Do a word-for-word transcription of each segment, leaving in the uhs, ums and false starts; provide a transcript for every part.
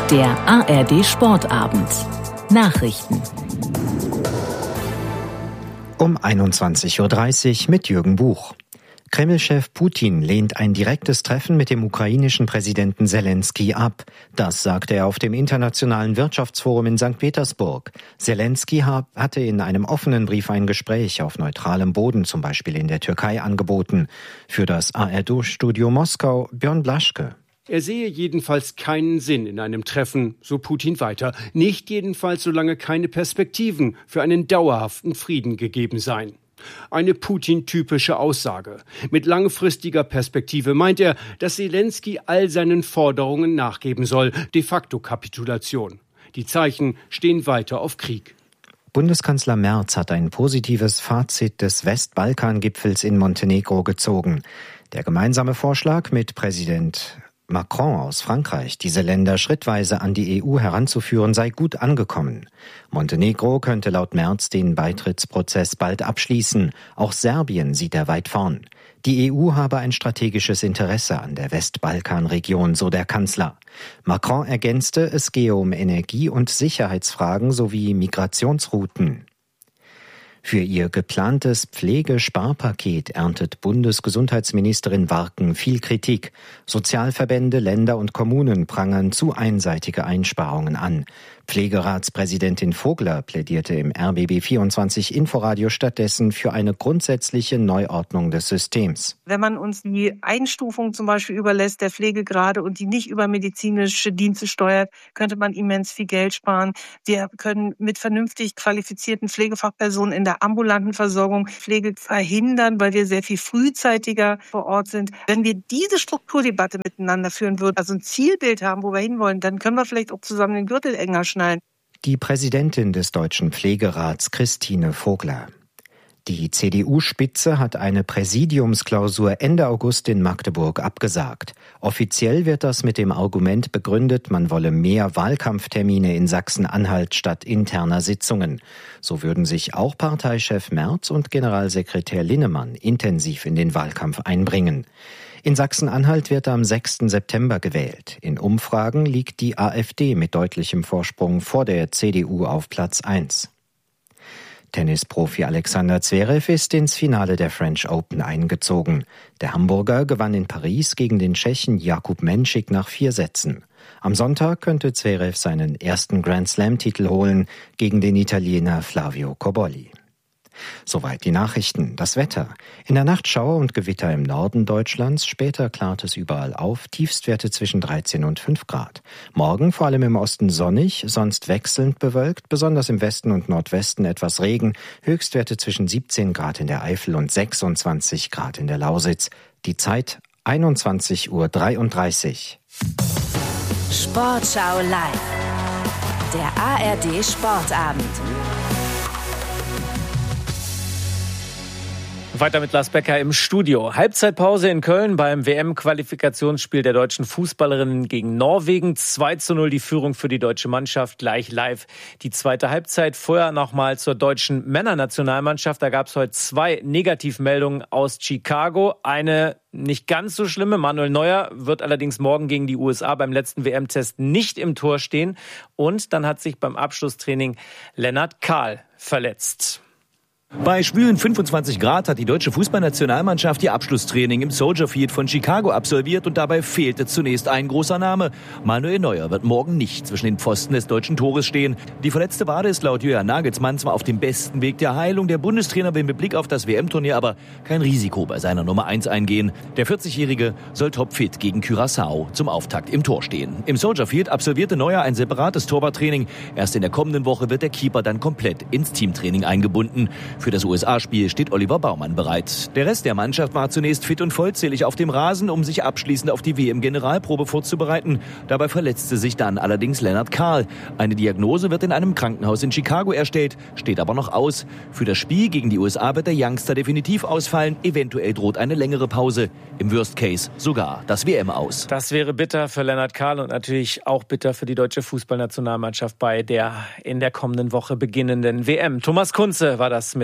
Der A R D Sportabend. Nachrichten. Um einundzwanzig Uhr dreißig mit Jürgen Buch. Kreml-Chef Putin lehnt ein direktes Treffen mit dem ukrainischen Präsidenten Selenskyj ab. Das sagte er auf dem Internationalen Wirtschaftsforum in Sankt Petersburg. Selenskyj hatte in einem offenen Brief ein Gespräch auf neutralem Boden, zum Beispiel in der Türkei, angeboten. Für das A R D-Studio Moskau Björn Blaschke. Er sehe jedenfalls keinen Sinn in einem Treffen, so Putin weiter. Nicht jedenfalls, solange keine Perspektiven für einen dauerhaften Frieden gegeben seien. Eine Putin-typische Aussage. Mit langfristiger Perspektive meint er, dass Selenskyj all seinen Forderungen nachgeben soll. De facto Kapitulation. Die Zeichen stehen weiter auf Krieg. Bundeskanzler Merz hat ein positives Fazit des Westbalkan-Gipfels in Montenegro gezogen. Der gemeinsame Vorschlag mit Präsident Macron aus Frankreich, diese Länder schrittweise an die E U heranzuführen, sei gut angekommen. Montenegro könnte laut Merz den Beitrittsprozess bald abschließen. Auch Serbien sieht er weit vorn. Die E U habe ein strategisches Interesse an der Westbalkanregion, so der Kanzler. Macron ergänzte, es gehe um Energie- und Sicherheitsfragen sowie Migrationsrouten. Für ihr geplantes Pflegesparpaket erntet Bundesgesundheitsministerin Warken viel Kritik. Sozialverbände, Länder und Kommunen prangern zu einseitige Einsparungen an. Pflegeratspräsidentin Vogler plädierte im R B B vierundzwanzig Inforadio stattdessen für eine grundsätzliche Neuordnung des Systems. Wenn man uns die Einstufung zum Beispiel überlässt, der Pflegegrade, und die nicht über medizinische Dienste steuert, könnte man immens viel Geld sparen. Wir können mit vernünftig qualifizierten Pflegefachpersonen in der ambulanten Versorgung Pflege verhindern, weil wir sehr viel frühzeitiger vor Ort sind. Wenn wir diese Strukturdebatte miteinander führen würden, also ein Zielbild haben, wo wir hinwollen, dann können wir vielleicht auch zusammen den Gürtel enger schneiden. Die Präsidentin des Deutschen Pflegerats, Christine Vogler. Die C D U-Spitze hat eine Präsidiumsklausur Ende August in Magdeburg abgesagt. Offiziell wird das mit dem Argument begründet, man wolle mehr Wahlkampftermine in Sachsen-Anhalt statt interner Sitzungen. So würden sich auch Parteichef Merz und Generalsekretär Linnemann intensiv in den Wahlkampf einbringen. In Sachsen-Anhalt wird am sechsten September gewählt. In Umfragen liegt die AfD mit deutlichem Vorsprung vor der C D U auf Platz eins. Tennisprofi Alexander Zverev ist ins Finale der French Open eingezogen. Der Hamburger gewann in Paris gegen den Tschechen Jakub Menšik nach vier Sätzen. Am Sonntag könnte Zverev seinen ersten Grand-Slam-Titel holen gegen den Italiener Flavio Cobolli. Soweit die Nachrichten. Das Wetter. In der Nacht Schauer und Gewitter im Norden Deutschlands. Später klart es überall auf. Tiefstwerte zwischen dreizehn und fünf Grad. Morgen vor allem im Osten sonnig, sonst wechselnd bewölkt. Besonders im Westen und Nordwesten etwas Regen. Höchstwerte zwischen siebzehn Grad in der Eifel und sechsundzwanzig Grad in der Lausitz. Die Zeit einundzwanzig Uhr dreiunddreißig. Sportschau live. Der A R D Sportabend. Weiter mit Lars Becker im Studio. Halbzeitpause in Köln beim W M-Qualifikationsspiel der deutschen Fußballerinnen gegen Norwegen. zwei zu null die Führung für die deutsche Mannschaft, gleich live die zweite Halbzeit. Vorher nochmal zur deutschen Männernationalmannschaft. Da gab es heute zwei Negativmeldungen aus Chicago. Eine nicht ganz so schlimme. Manuel Neuer wird allerdings morgen gegen die U S A beim letzten W M-Test nicht im Tor stehen. Und dann hat sich beim Abschlusstraining Lennart Kahl verletzt. Bei schwülen fünfundzwanzig Grad hat die deutsche Fußballnationalmannschaft ihr Abschlusstraining im Soldier Field von Chicago absolviert und dabei fehlte zunächst ein großer Name. Manuel Neuer wird morgen nicht zwischen den Pfosten des deutschen Tores stehen. Die verletzte Wade ist laut Julian Nagelsmann zwar auf dem besten Weg der Heilung. Der Bundestrainer will mit Blick auf das W M-Turnier aber kein Risiko bei seiner Nummer eins eingehen. Der vierzigjährige soll topfit gegen Curaçao zum Auftakt im Tor stehen. Im Soldier Field absolvierte Neuer ein separates Torwarttraining. Erst in der kommenden Woche wird der Keeper dann komplett ins Teamtraining eingebunden. Für das U S A-Spiel steht Oliver Baumann bereit. Der Rest der Mannschaft war zunächst fit und vollzählig auf dem Rasen, um sich abschließend auf die W M-Generalprobe vorzubereiten. Dabei verletzte sich dann allerdings Lennart Kahl. Eine Diagnose wird in einem Krankenhaus in Chicago erstellt, steht aber noch aus. Für das Spiel gegen die U S A wird der Youngster definitiv ausfallen. Eventuell droht eine längere Pause. Im Worst Case sogar das W M aus. Das wäre bitter für Lennart Kahl und natürlich auch bitter für die deutsche Fußballnationalmannschaft bei der in der kommenden Woche beginnenden W M. Thomas Kunze war das mit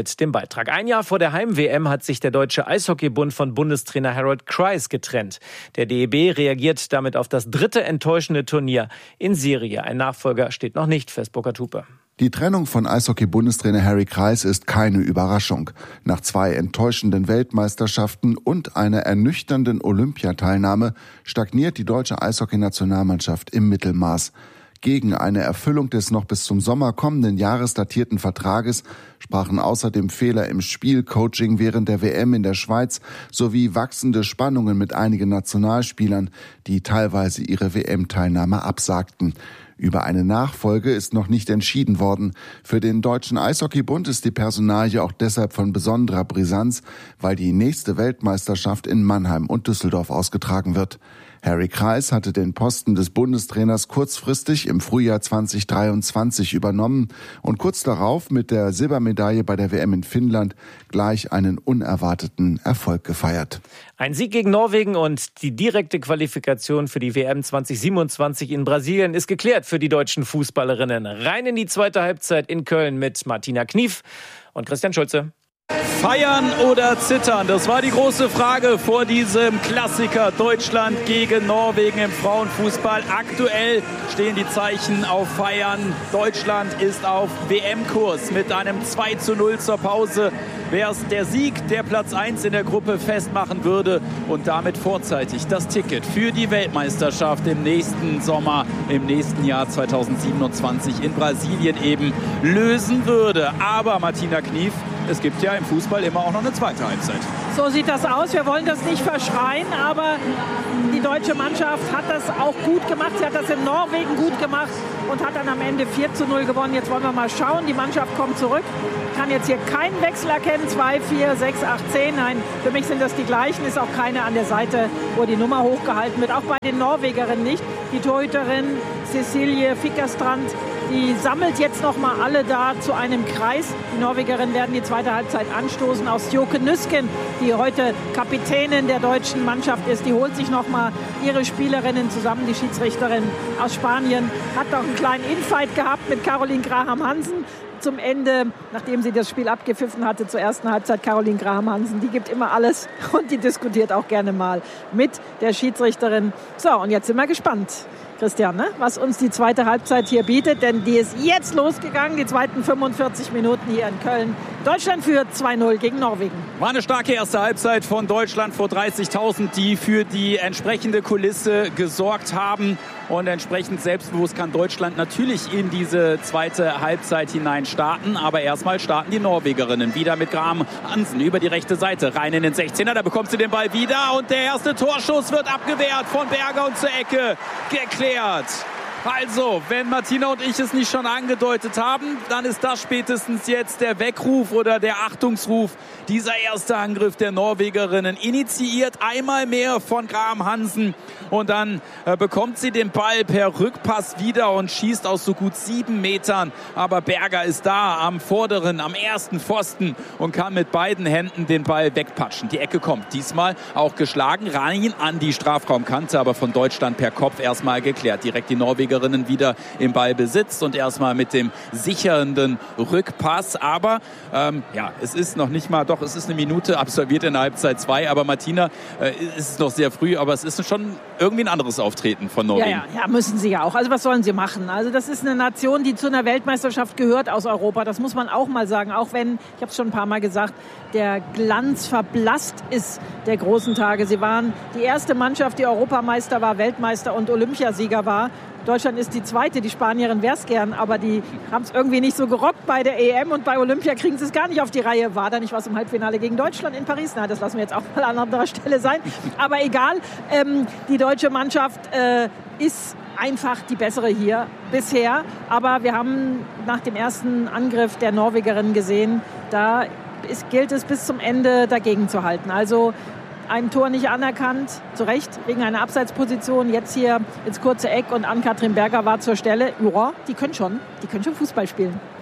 mit dem Beitrag. Ein Jahr vor der Heim-W M hat sich der Deutsche Eishockeybund von Bundestrainer Harold Kreis getrennt. Der D E B reagiert damit auf das dritte enttäuschende Turnier in Serie. Ein Nachfolger steht noch nicht fest, Burkhard Hupe. Die Trennung von Eishockey-Bundestrainer Harry Kreis ist keine Überraschung. Nach zwei enttäuschenden Weltmeisterschaften und einer ernüchternden Olympiateilnahme stagniert die deutsche Eishockey-Nationalmannschaft im Mittelmaß. Gegen eine Erfüllung des noch bis zum Sommer kommenden Jahres datierten Vertrages sprachen außerdem Fehler im Spielcoaching während der W M in der Schweiz sowie wachsende Spannungen mit einigen Nationalspielern, die teilweise ihre W M-Teilnahme absagten. Über eine Nachfolge ist noch nicht entschieden worden. Für den Deutschen Eishockeybund ist die Personalie auch deshalb von besonderer Brisanz, weil die nächste Weltmeisterschaft in Mannheim und Düsseldorf ausgetragen wird. Harry Kreis hatte den Posten des Bundestrainers kurzfristig im Frühjahr zwanzig dreiundzwanzig übernommen und kurz darauf mit der Silbermedaille bei der W M in Finnland gleich einen unerwarteten Erfolg gefeiert. Ein Sieg gegen Norwegen und die direkte Qualifikation für die W M zwanzig siebenundzwanzig in Brasilien ist geklärt für die deutschen Fußballerinnen. Rein in die zweite Halbzeit in Köln mit Martina Knief und Christian Schulze. Feiern oder zittern? Das war die große Frage vor diesem Klassiker Deutschland gegen Norwegen im Frauenfußball. Aktuell stehen die Zeichen auf Feiern. Deutschland ist auf W M-Kurs mit einem zwei zu null zur Pause. Wäre es der Sieg, der Platz eins in der Gruppe festmachen würde und damit vorzeitig das Ticket für die Weltmeisterschaft im nächsten Sommer, im nächsten Jahr zwanzig siebenundzwanzig in Brasilien eben lösen würde. Aber Martina Knief, es gibt ja im Fußball immer auch noch eine zweite Halbzeit. So sieht das aus. Wir wollen das nicht verschreien, aber die deutsche Mannschaft hat das auch gut gemacht. Sie hat das in Norwegen gut gemacht und hat dann am Ende vier zu null gewonnen. Jetzt wollen wir mal schauen. Die Mannschaft kommt zurück. Ich kann jetzt hier keinen Wechsel erkennen. zwei, vier, sechs, acht, zehn. Nein, für mich sind das die gleichen. Ist auch keine an der Seite, wo die Nummer hochgehalten wird. Auch bei den Norwegerinnen nicht. Die Torhüterin Cecilie Fickerstrand, die sammelt jetzt noch mal alle da zu einem Kreis. Die Norwegerinnen werden die zweite Halbzeit anstoßen. Auch Stjoke Nüsken, die heute Kapitänin der deutschen Mannschaft ist, die holt sich noch mal ihre Spielerinnen zusammen. Die Schiedsrichterin aus Spanien hat noch einen kleinen Infight gehabt mit Caroline Graham-Hansen. Zum Ende, nachdem sie das Spiel abgepfiffen hatte, zur ersten Halbzeit Caroline Graham-Hansen. Die gibt immer alles und die diskutiert auch gerne mal mit der Schiedsrichterin. So, und jetzt sind wir gespannt, Christian, ne? was uns die zweite Halbzeit hier bietet. Denn die ist jetzt losgegangen, die zweiten fünfundvierzig Minuten hier in Köln. Deutschland führt zwei null gegen Norwegen. War eine starke erste Halbzeit von Deutschland vor dreißigtausend, die für die entsprechende Kulisse gesorgt haben. Und entsprechend selbstbewusst kann Deutschland natürlich in diese zweite Halbzeit hinein starten. Aber erstmal starten die Norwegerinnen wieder mit Graham Hansen über die rechte Seite rein in den sechzehner. Da bekommt sie den Ball wieder und der erste Torschuss wird abgewehrt von Berger und zur Ecke geklärt. Also, wenn Martina und ich es nicht schon angedeutet haben, dann ist das spätestens jetzt der Weckruf oder der Achtungsruf. Dieser erste Angriff der Norwegerinnen initiiert einmal mehr von Graham Hansen und dann äh, bekommt sie den Ball per Rückpass wieder und schießt aus so gut sieben Metern. Aber Berger ist da am vorderen, am ersten Pfosten und kann mit beiden Händen den Ball wegpatschen. Die Ecke kommt diesmal auch geschlagen rein an die Strafraumkante, aber von Deutschland per Kopf erstmal geklärt. Direkt die Norweger wieder im Ballbesitz und erstmal mit dem sichernden Rückpass. Aber ähm, ja, es ist noch nicht mal, doch, es ist eine Minute absolviert in der Halbzeit zwei. Aber Martina, äh, es ist noch sehr früh, aber es ist schon irgendwie ein anderes Auftreten von Norwegen. Ja, ja, ja, müssen sie ja auch. Also was sollen sie machen? Also das ist eine Nation, die zu einer Weltmeisterschaft gehört aus Europa. Das muss man auch mal sagen. Auch wenn, ich habe es schon ein paar Mal gesagt, der Glanz verblasst ist der großen Tage. Sie waren die erste Mannschaft, die Europameister war, Weltmeister und Olympiasieger war. Deutschland ist die zweite, die Spanierin wäre es gern, aber die haben es irgendwie nicht so gerockt bei der E M und bei Olympia kriegen sie es gar nicht auf die Reihe. War da nicht was im Halbfinale gegen Deutschland in Paris? Na, das lassen wir jetzt auch mal an anderer Stelle sein. Aber egal, ähm, die deutsche Mannschaft äh, ist einfach die bessere hier bisher. Aber wir haben nach dem ersten Angriff der Norwegerin gesehen, da ist, gilt es bis zum Ende dagegen zu halten. Also ein Tor nicht anerkannt, zu Recht, wegen einer Abseitsposition. Jetzt hier ins kurze Eck und Ann-Kathrin Berger war zur Stelle. Ja, die können schon, die können schon Fußball spielen.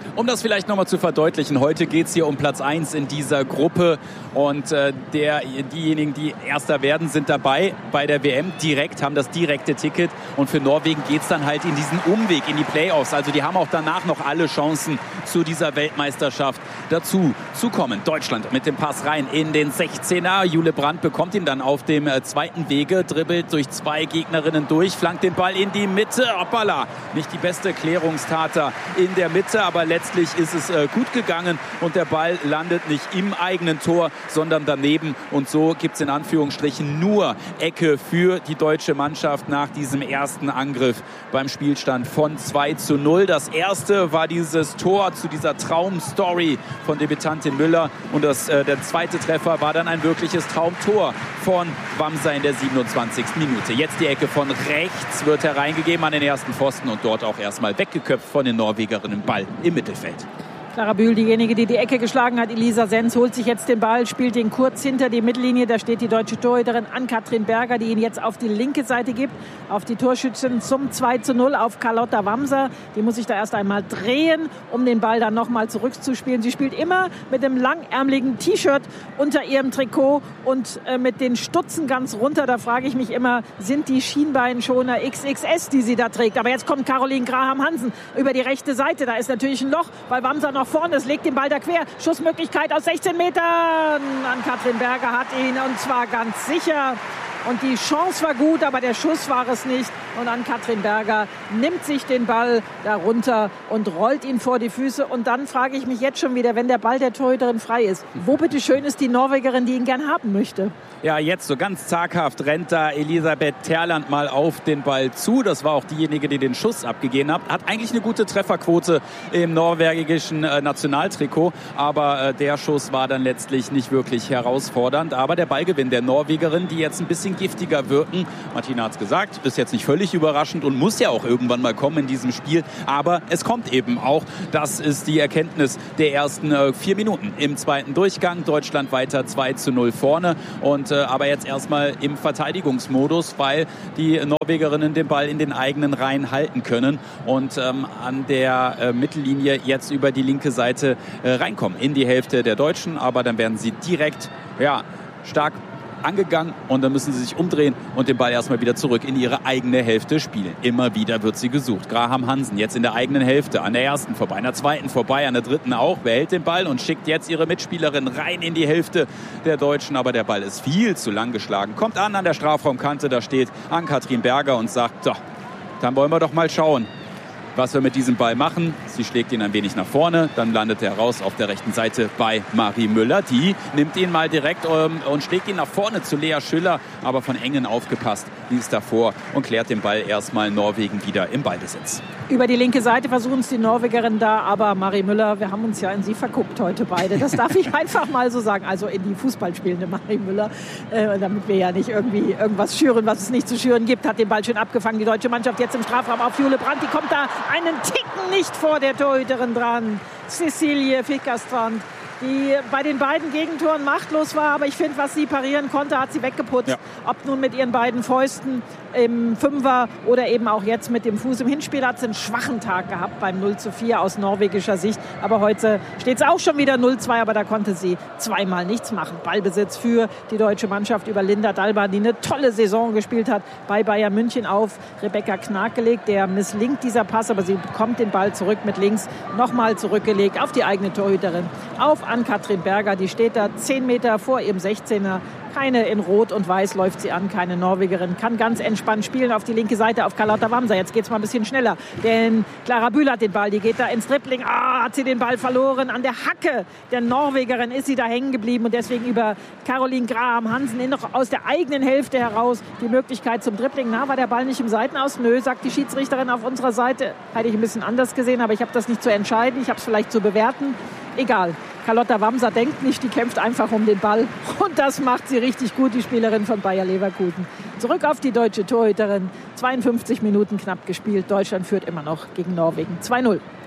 Um das vielleicht nochmal zu verdeutlichen, heute geht es hier um Platz eins in dieser Gruppe und äh, der, diejenigen, die Erster werden, sind dabei bei der W M direkt, haben das direkte Ticket und für Norwegen geht es dann halt in diesen Umweg, in die Playoffs. Also die haben auch danach noch alle Chancen, zu dieser Weltmeisterschaft dazu zu kommen. Deutschland mit dem Pass rein in den sechzehner. Jule Brandt bekommt ihn dann auf dem äh, zweiten Wege, dribbelt durch zwei Gegnerinnen durch, flankt den Ball in die Mitte. Hoppala, nicht die beste Klärungstat in der Mitte, aber letztlich ist es äh, gut gegangen und der Ball landet nicht im eigenen Tor, sondern daneben und so gibt es in Anführungsstrichen nur Ecke für die deutsche Mannschaft nach diesem ersten Angriff beim Spielstand von zwei zu null. Das erste war dieses Tor zu dieser Traumstory von Debütantin Müller und das, äh, der zweite Treffer war dann ein wirkliches Traumtor von Wamser in der siebenundzwanzigsten Minute. Jetzt die Ecke von rechts wird hereingegeben an den ersten Pfosten und dort auch erstmal weggeköpft von den Norwegerinnen. Ball im Mittelfeld. Clara Bühl, diejenige, die die Ecke geschlagen hat. Elisa Sens holt sich jetzt den Ball, spielt ihn kurz hinter die Mittellinie. Da steht die deutsche Torhüterin Ann-Kathrin Berger, die ihn jetzt auf die linke Seite gibt. Auf die Torschützin zum zwei zu null auf Carlotta Wamser. Die muss sich da erst einmal drehen, um den Ball dann nochmal zurückzuspielen. Sie spielt immer mit dem langärmeligen T-Shirt unter ihrem Trikot und äh, mit den Stutzen ganz runter. Da frage ich mich immer, sind die Schienbeinschoner X X S, die sie da trägt? Aber jetzt kommt Caroline Graham-Hansen über die rechte Seite. Da ist natürlich ein Loch, weil Wamser noch vorne, es legt den Ball da quer. Schussmöglichkeit aus sechzehn Metern. Ann-Kathrin Berger hat ihn und zwar ganz sicher. Und die Chance war gut, aber der Schuss war es nicht. Und Ann-Kathrin Berger nimmt sich den Ball darunter und rollt ihn vor die Füße. Und dann frage ich mich jetzt schon wieder, wenn der Ball der Torhüterin frei ist, wo bitte schön ist die Norwegerin, die ihn gern haben möchte? Ja, jetzt so ganz zaghaft rennt da Elisabeth Terland mal auf den Ball zu. Das war auch diejenige, die den Schuss abgegeben hat. Hat eigentlich eine gute Trefferquote im norwegischen äh, Nationaltrikot. Aber äh, der Schuss war dann letztlich nicht wirklich herausfordernd. Aber der Ballgewinn der Norwegerin, die jetzt ein bisschen giftiger wirken. Martina hat es gesagt, ist jetzt nicht völlig überraschend und muss ja auch irgendwann mal kommen in diesem Spiel. Aber es kommt eben auch. Das ist die Erkenntnis der ersten äh, vier Minuten im zweiten Durchgang. Deutschland weiter zwei zu null vorne. Und äh, aber jetzt erstmal im Verteidigungsmodus, weil die Norwegerinnen den Ball in den eigenen Reihen halten können und ähm, an der äh, Mittellinie jetzt über die linke Seite äh, reinkommen in die Hälfte der Deutschen. Aber dann werden sie direkt ja, stark angegangen und dann müssen sie sich umdrehen und den Ball erstmal wieder zurück in ihre eigene Hälfte spielen. Immer wieder wird sie gesucht. Graham-Hansen jetzt in der eigenen Hälfte, an der ersten vorbei, an der zweiten vorbei, an der dritten auch, behält den Ball und schickt jetzt ihre Mitspielerin rein in die Hälfte der Deutschen, aber der Ball ist viel zu lang geschlagen. Kommt an an der Strafraumkante, da steht Ann-Kathrin Berger und sagt, so, dann wollen wir doch mal schauen, was wir mit diesem Ball machen. Sie schlägt ihn ein wenig nach vorne, dann landet er raus auf der rechten Seite bei Marie Müller. Die nimmt ihn mal direkt ähm, und schlägt ihn nach vorne zu Lea Schüller, aber von Engen aufgepasst, die ist davor und klärt den Ball erstmal Norwegen wieder im Ballbesitz. Über die linke Seite versuchen es die Norwegerinnen da, aber Marie Müller, wir haben uns ja in sie verguckt heute beide. Das darf ich einfach mal so sagen, also in die Fußballspielende Marie Müller, äh, damit wir ja nicht irgendwie irgendwas schüren, was es nicht zu schüren gibt, hat den Ball schön abgefangen. Die deutsche Mannschaft jetzt im Strafraum auf Jule Brandt, die kommt da einen Ticken nicht vor der Torhüterin dran. Cecilie Fickerstrand, die bei den beiden Gegentoren machtlos war, aber ich finde, was sie parieren konnte, hat sie weggeputzt. Ja. Ob nun mit ihren beiden Fäusten im Fünfer oder eben auch jetzt mit dem Fuß. Im Hinspiel hat sie einen schwachen Tag gehabt beim null zu vier aus norwegischer Sicht. Aber heute steht es auch schon wieder null zwei, aber da konnte sie zweimal nichts machen. Ballbesitz für die deutsche Mannschaft über Linda Dalban, die eine tolle Saison gespielt hat bei Bayern München auf Rebecca Knag gelegt. Der misslingt dieser Pass, aber sie bekommt den Ball zurück mit links, nochmal zurückgelegt auf die eigene Torhüterin, auf Ann-Kathrin Berger. Die steht da zehn Meter vor ihrem sechzehner. Keine in Rot und Weiß läuft sie an, keine Norwegerin, kann ganz entspannt spielen auf die linke Seite auf Carlotta Wamser. Jetzt geht's mal ein bisschen schneller, denn Clara Bühl hat den Ball, die geht da ins Dribbling. Ah, hat sie den Ball verloren. An der Hacke der Norwegerin ist sie da hängen geblieben und deswegen über Caroline Graham-Hansen noch aus der eigenen Hälfte heraus die Möglichkeit zum Dribbling. Na, war der Ball nicht im Seitenaus? Nö, sagt die Schiedsrichterin auf unserer Seite. Hätte ich ein bisschen anders gesehen, aber ich habe das nicht zu entscheiden. Ich habe es vielleicht zu bewerten. Egal. Carlotta Wamser denkt nicht, die kämpft einfach um den Ball. Und das macht sie richtig gut, die Spielerin von Bayer Leverkusen. Zurück auf die deutsche Torhüterin. zweiundfünfzig Minuten knapp gespielt. Deutschland führt immer noch gegen Norwegen zwei null.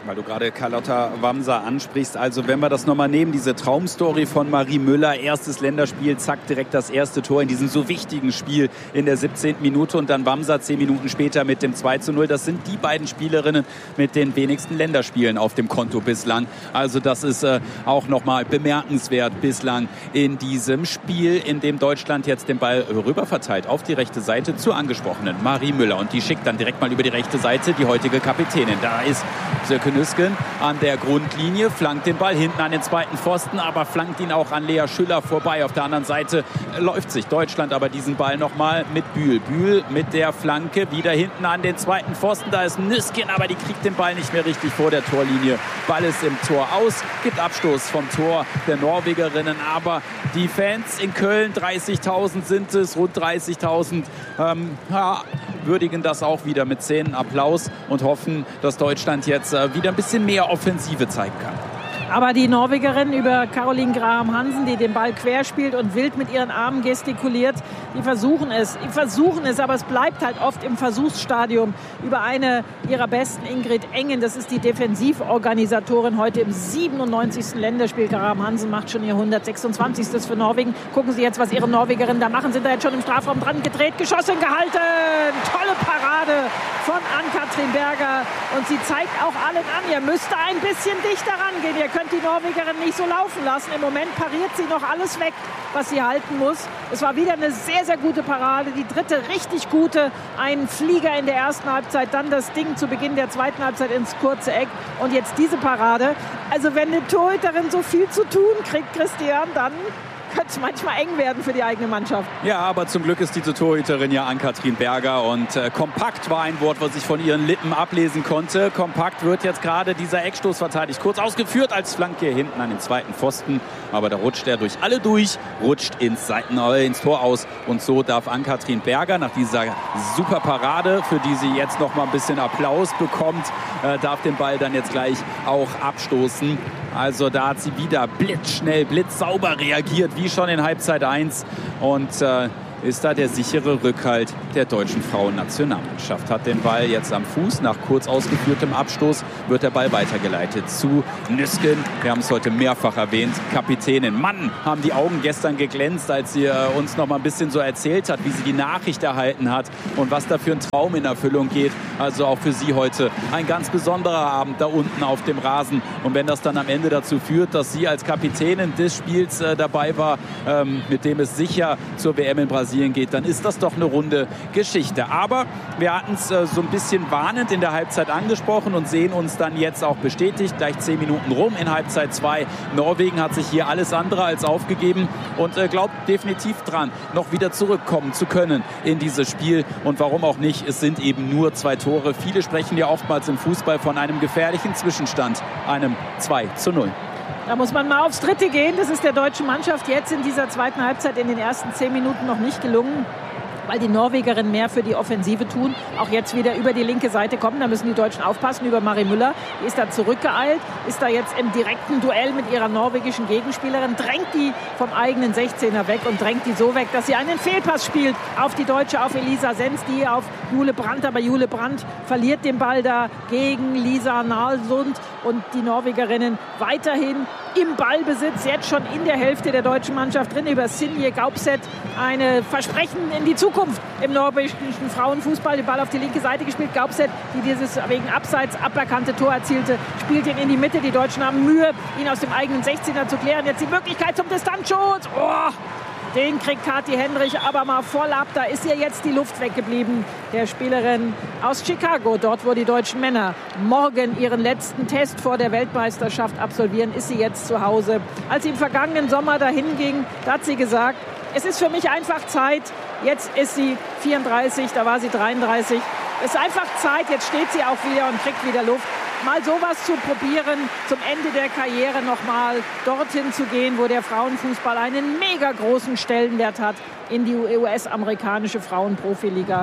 Weil du gerade Carlotta Wamser ansprichst. Also wenn wir das nochmal nehmen, diese Traumstory von Marie Müller, erstes Länderspiel, zack, direkt das erste Tor in diesem so wichtigen Spiel in der siebzehnten Minute und dann Wamser zehn Minuten später mit dem zwei zu null. Das sind die beiden Spielerinnen mit den wenigsten Länderspielen auf dem Konto bislang. Also das ist äh, auch nochmal bemerkenswert bislang in diesem Spiel, in dem Deutschland jetzt den Ball rüberverteilt auf die rechte Seite zur angesprochenen Marie Müller. Und die schickt dann direkt mal über die rechte Seite die heutige Kapitänin. Da ist Söke Nüsken an der Grundlinie, flankt den Ball hinten an den zweiten Pfosten, aber flankt ihn auch an Lea Schüller vorbei. Auf der anderen Seite läuft sich Deutschland aber diesen Ball nochmal mit Bühl. Bühl mit der Flanke wieder hinten an den zweiten Pfosten. Da ist Nüsken, aber die kriegt den Ball nicht mehr richtig vor der Torlinie. Ball ist im Tor aus, gibt Abstoß vom Tor der Norwegerinnen. Aber die Fans in Köln, dreißigtausend sind es, rund dreißigtausend, ähm, ja, würdigen das auch wieder mit Szenenapplaus und hoffen, dass Deutschland jetzt äh, wieder ein bisschen mehr Offensive zeigen kann. Aber die Norwegerin über Caroline Graham-Hansen, die den Ball quer spielt und wild mit ihren Armen gestikuliert, die versuchen es. Die versuchen es, aber es bleibt halt oft im Versuchsstadium. Über eine ihrer besten, Ingrid Engen, das ist die Defensivorganisatorin heute im siebenundneunzigsten Länderspiel. Graham-Hansen macht schon ihr hundertsechsundzwanzigsten für Norwegen. Gucken Sie jetzt, was ihre Norwegerinnen da machen. Sind da jetzt schon im Strafraum dran gedreht, geschossen, gehalten. Tolle Parade von Ann-Katrin Berger. Und sie zeigt auch allen an, ihr müsst da ein bisschen dichter rangehen. Ihr könnt die Norwegerin nicht so laufen lassen. Im Moment pariert sie noch alles weg, was sie halten muss. Es war wieder eine sehr, sehr gute Parade. Die dritte richtig gute. Ein Flieger in der ersten Halbzeit, dann das Ding zu Beginn der zweiten Halbzeit ins kurze Eck. Und jetzt diese Parade. Also wenn eine Torhüterin so viel zu tun kriegt, Christian, dann könnte es manchmal eng werden für die eigene Mannschaft. Ja, aber zum Glück ist diese Torhüterin ja Ann-Katrin Berger und äh, kompakt war ein Wort, was ich von ihren Lippen ablesen konnte. Kompakt wird jetzt gerade dieser Eckstoß verteidigt. Kurz ausgeführt als Flanke hinten an den zweiten Pfosten, aber da rutscht er durch alle durch, rutscht ins Seiten, äh, ins Tor aus und so darf Ann-Katrin Berger nach dieser super Parade, für die sie jetzt noch mal ein bisschen Applaus bekommt, äh, darf den Ball dann jetzt gleich auch abstoßen. Also da hat sie wieder blitzschnell, blitzsauber reagiert, wie schon in Halbzeit eins. Und äh, ist da der sichere Rückhalt der deutschen Frauennationalmannschaft. Hat den Ball jetzt am Fuß. Nach kurz ausgeführtem Abstoß wird der Ball weitergeleitet zu Nüsken. Wir haben es heute mehrfach erwähnt. Kapitänin. Mann, haben die Augen gestern geglänzt, als sie äh, uns noch mal ein bisschen so erzählt hat, wie sie die Nachricht erhalten hat und was da für ein Traum in Erfüllung geht. Also auch für sie heute ein ganz besonderer Abend da unten auf dem Rasen. Und wenn das dann am Ende dazu führt, dass sie als Kapitänin des Spiels äh, dabei war, ähm, mit dem es sicher zur W M in Brasilien geht, dann ist das doch eine runde Geschichte. Aber wir hatten es äh, so ein bisschen warnend in der Halbzeit angesprochen und sehen uns dann jetzt auch bestätigt. Gleich zehn Minuten rum in Halbzeit zwei. Norwegen hat sich hier alles andere als aufgegeben und äh, glaubt definitiv dran, noch wieder zurückkommen zu können in dieses Spiel. Und warum auch nicht? Es sind eben nur zwei Tore. Viele sprechen ja oftmals im Fußball von einem gefährlichen Zwischenstand, einem zwei zu null. Da muss man mal aufs Dritte gehen. Das ist der deutschen Mannschaft jetzt in dieser zweiten Halbzeit in den ersten zehn Minuten noch nicht gelungen, weil die Norwegerinnen mehr für die Offensive tun. Auch jetzt wieder über die linke Seite kommen. Da müssen die Deutschen aufpassen über Marie Müller. Die ist da zurückgeeilt, ist da jetzt im direkten Duell mit ihrer norwegischen Gegenspielerin, drängt die vom eigenen sechzehner weg und drängt die so weg, dass sie einen Fehlpass spielt auf die Deutsche, auf Elisa Sens, die auf Jule Brandt. Aber Jule Brandt verliert den Ball da gegen Lisa Nalsund und die Norwegerinnen weiterhin im Ballbesitz, jetzt schon in der Hälfte der deutschen Mannschaft drin, über Silje Gaupset. Eine Versprechen in die Zukunft im norwegischen Frauenfußball. Den Ball auf die linke Seite gespielt. Gaupset, die dieses wegen Abseits aberkannte Tor erzielte, spielt ihn in die Mitte. Die Deutschen haben Mühe, ihn aus dem eigenen sechzehner zu klären. Jetzt die Möglichkeit zum Distanzschuss. Oh! Den kriegt Kathi Hendrich aber mal voll ab. Da ist ihr jetzt die Luft weggeblieben. Der Spielerin aus Chicago, dort wo die deutschen Männer morgen ihren letzten Test vor der Weltmeisterschaft absolvieren, ist sie jetzt zu Hause. Als sie im vergangenen Sommer dahin ging, da hat sie gesagt, es ist für mich einfach Zeit. Jetzt ist sie vierunddreißig, da war sie dreiunddreißig. Es ist einfach Zeit, jetzt steht sie auch wieder und kriegt wieder Luft. Mal sowas zu probieren, zum Ende der Karriere nochmal dorthin zu gehen, wo der Frauenfußball einen mega großen Stellenwert hat, in die U S-amerikanische Frauenprofiliga.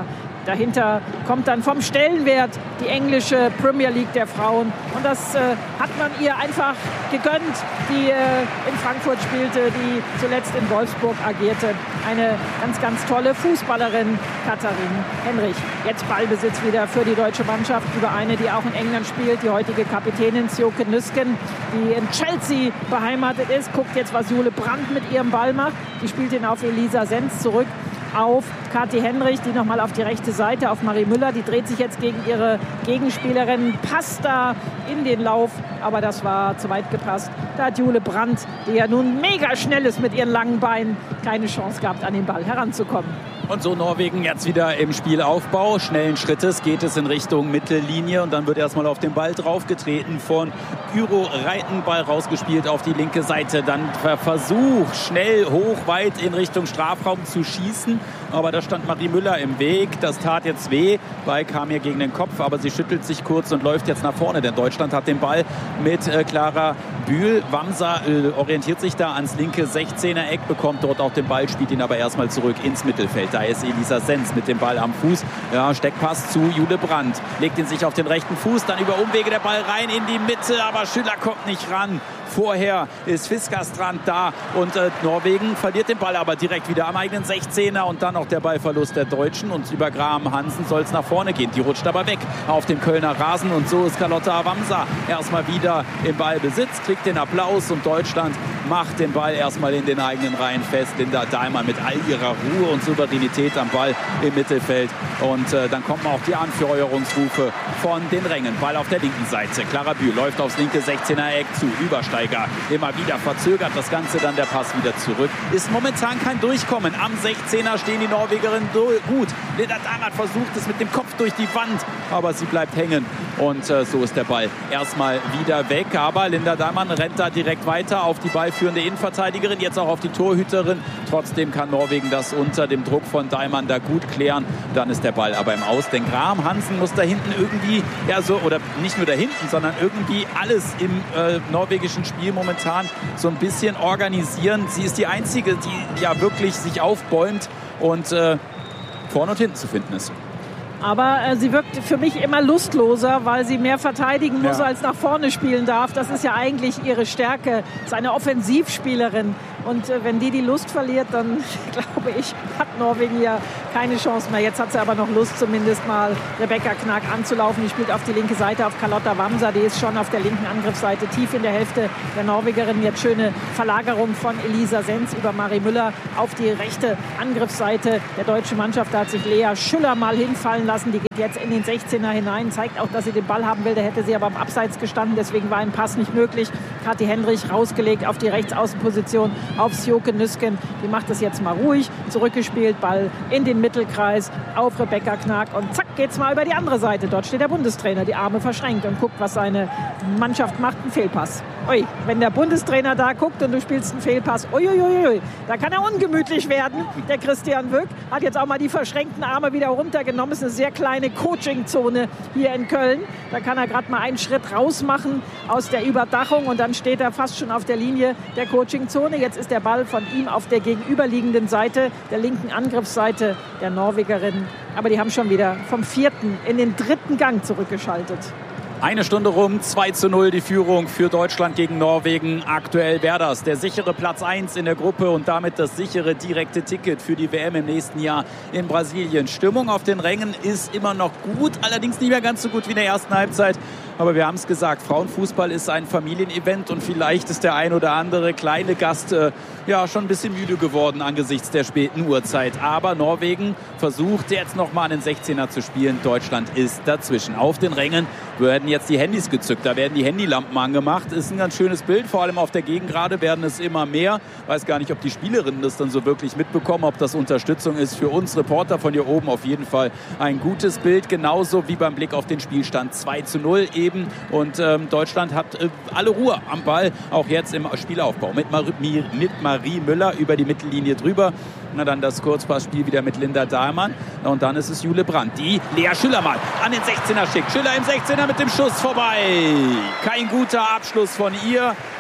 Dahinter kommt dann vom Stellenwert die englische Premier League der Frauen. Und das äh, hat man ihr einfach gegönnt, die äh, in Frankfurt spielte, die zuletzt in Wolfsburg agierte. Eine ganz, ganz tolle Fußballerin, Katharin Henrich. Jetzt Ballbesitz wieder für die deutsche Mannschaft über eine, die auch in England spielt, die heutige Kapitänin Sjoeke Nüsken, die in Chelsea beheimatet ist. Guckt jetzt, was Jule Brandt mit ihrem Ball macht. Die spielt ihn auf Elisa Senz zurück. Auf Kathi Henrich, die nochmal auf die rechte Seite, auf Marie Müller. Die dreht sich jetzt gegen ihre Gegenspielerin, passt da in den Lauf, aber das war zu weit gepasst. Da hat Jule Brandt, die ja nun mega schnell ist mit ihren langen Beinen, keine Chance gehabt, an den Ball heranzukommen. Und so Norwegen jetzt wieder im Spielaufbau. Schnellen Schrittes geht es in Richtung Mittellinie und dann wird erstmal auf den Ball draufgetreten von Gyro Reiten. Ball rausgespielt auf die linke Seite. Dann der Versuch, schnell hoch, weit in Richtung Strafraum zu schießen. Aber da stand Marie Müller im Weg. Das tat jetzt weh. Ball kam ihr gegen den Kopf, aber sie schüttelt sich kurz und läuft jetzt nach vorne. Denn Deutschland hat den Ball mit äh, Clara Bühl. Wamser äh, orientiert sich da ans linke sechzehner-Eck, bekommt dort auch den Ball, spielt ihn aber erstmal zurück ins Mittelfeld. Da ist Elisa Senz mit dem Ball am Fuß. Ja, Steckpass zu Jule Brandt. Legt ihn sich auf den rechten Fuß, dann über Umwege der Ball rein in die Mitte, aber Schüller kommt nicht ran. Vorher ist Fiskastrand da und äh, Norwegen verliert den Ball aber direkt wieder am eigenen sechzehner und dann noch der Ballverlust der Deutschen und über Graham Hansen soll es nach vorne gehen. Die rutscht aber weg auf dem Kölner Rasen und so ist Carlotta Wamser erstmal wieder im Ballbesitz, kriegt den Applaus und Deutschland macht den Ball erstmal in den eigenen Reihen fest. Linda Dahlmann mit all ihrer Ruhe und Souveränität am Ball im Mittelfeld und äh, dann kommen auch die Anfeuerungsrufe von den Rängen. Ball auf der linken Seite. Clara Bühl läuft aufs linke sechzehner-Eck zu, Übersteiger immer wieder verzögert das Ganze, dann der Pass wieder zurück. Ist momentan kein Durchkommen. Am sechzehner stehen die Norwegerinnen gut. Linda Dahlmann versucht es mit dem Kopf durch die Wand, aber sie bleibt hängen und äh, so ist der Ball erstmal wieder weg. Aber Linda Dahlmann rennt da direkt weiter auf die ballführende Innenverteidigerin, jetzt auch auf die Torhüterin. Trotzdem kann Norwegen das unter dem Druck von Dahlmann da gut klären. Dann ist der Ball aber im Aus. Denn Graham Hansen muss da hinten irgendwie, ja so, oder nicht nur da hinten, sondern irgendwie alles im äh, norwegischen Spiel momentan so ein bisschen organisieren. Sie ist die Einzige, die ja wirklich sich aufbäumt und äh, vorne und hinten zu finden ist. Aber äh, sie wirkt für mich immer lustloser, weil sie mehr verteidigen muss, ja. als nach vorne spielen darf. Das ist ja eigentlich ihre Stärke. Sie ist eine Offensivspielerin. Und äh, wenn die die Lust verliert, dann glaube ich, hat Norwegen ja keine Chance mehr. Jetzt hat sie aber noch Lust, zumindest mal Rebecca Knack anzulaufen. Die spielt auf die linke Seite auf Carlotta Wamser. Die ist schon auf der linken Angriffsseite, tief in der Hälfte der Norwegerin. Jetzt schöne Verlagerung von Elisa Senz über Marie Müller auf die rechte Angriffsseite der deutschen Mannschaft. Da hat sich Lea Schüller mal hinfallen lassen. Die geht jetzt in den sechzehner hinein, zeigt auch, dass sie den Ball haben will. Da hätte sie aber am Abseits gestanden, deswegen war ein Pass nicht möglich. Kathi Henrich rausgelegt auf die Rechtsaußenposition auf Sjoeke Nüsken. Die macht es jetzt mal ruhig, zurückgespielt, Ball in den Mittelkreis auf Rebecca Knack und zack geht's mal über die andere Seite. Dort steht der Bundestrainer, die Arme verschränkt und guckt, was seine Mannschaft macht. Ein Fehlpass. Ui, wenn der Bundestrainer da guckt und du spielst einen Fehlpass, uiuiui, da kann er ungemütlich werden. Der Christian Wöck hat jetzt auch mal die verschränkten Arme wieder runtergenommen. Es ist eine sehr kleine Coachingzone hier in Köln. Da kann er gerade mal einen Schritt raus machen aus der Überdachung und dann steht er fast schon auf der Linie der Coachingzone. Jetzt ist der Ball von ihm auf der gegenüberliegenden Seite, der linken Angriffsseite der Norwegerinnen. Aber die haben schon wieder vom vierten in den dritten Gang zurückgeschaltet. Eine Stunde rum, zwei zu null die Führung für Deutschland gegen Norwegen. Aktuell wäre das der sichere Platz eins in der Gruppe und damit das sichere direkte Ticket für die W M im nächsten Jahr in Brasilien. Stimmung auf den Rängen ist immer noch gut, allerdings nicht mehr ganz so gut wie in der ersten Halbzeit. Aber wir haben es gesagt, Frauenfußball ist ein Familienevent und vielleicht ist der ein oder andere kleine Gast äh, ja schon ein bisschen müde geworden angesichts der späten Uhrzeit. Aber Norwegen versucht jetzt nochmal einen sechzehner zu spielen. Deutschland ist dazwischen. Auf den Rängen werden jetzt die Handys gezückt, da werden die Handylampen angemacht. Ist ein ganz schönes Bild, vor allem auf der Gegengrade werden es immer mehr. Weiß gar nicht, ob die Spielerinnen das dann so wirklich mitbekommen, ob das Unterstützung ist für uns Reporter von hier oben. Auf jeden Fall ein gutes Bild, genauso wie beim Blick auf den Spielstand zwei zu null eben. Und ähm, Deutschland hat äh, alle Ruhe am Ball, auch jetzt im Spielaufbau. Mit, Mar- mit Marie Müller über die Mittellinie drüber. Na, dann das Kurzpassspiel wieder mit Linda Dahlmann. Und dann ist es Jule Brandt, die Lea Schüller mal an den sechzehner schickt. Schüller im sechzehner mit dem Schuss vorbei. Kein guter Abschluss von ihr.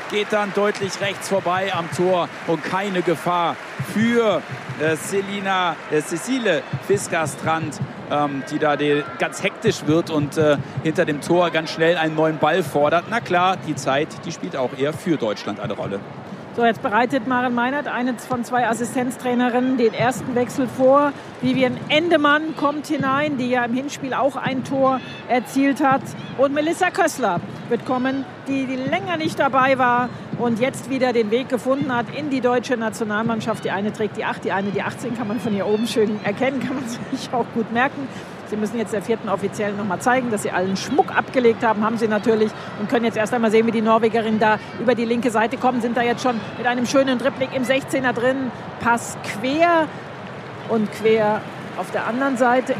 geht dann deutlich rechts vorbei am Tor und keine Gefahr für äh, Selina, äh, Cecile Fiskerstrand, ähm, die da die, ganz hektisch wird und äh, hinter dem Tor ganz schnell einen neuen Ball fordert. Na klar, die Zeit, die spielt auch eher für Deutschland eine Rolle. So, jetzt bereitet Maren Meinert, eine von zwei Assistenztrainerinnen, den ersten Wechsel vor. Vivian Endemann kommt hinein, die ja im Hinspiel auch ein Tor erzielt hat. Und Melissa Kössler wird kommen, die, die länger nicht dabei war und jetzt wieder den Weg gefunden hat in die deutsche Nationalmannschaft. Die eine trägt die acht, die eine die achtzehn, kann man von hier oben schön erkennen, kann man sich auch gut merken. Sie müssen jetzt der vierten Offiziellen noch mal zeigen, dass sie allen Schmuck abgelegt haben, haben sie natürlich, und können jetzt erst einmal sehen, wie die Norwegerinnen da über die linke Seite kommen, sind da jetzt schon mit einem schönen Dribbling im sechzehner drin, Pass quer und quer auf der anderen Seite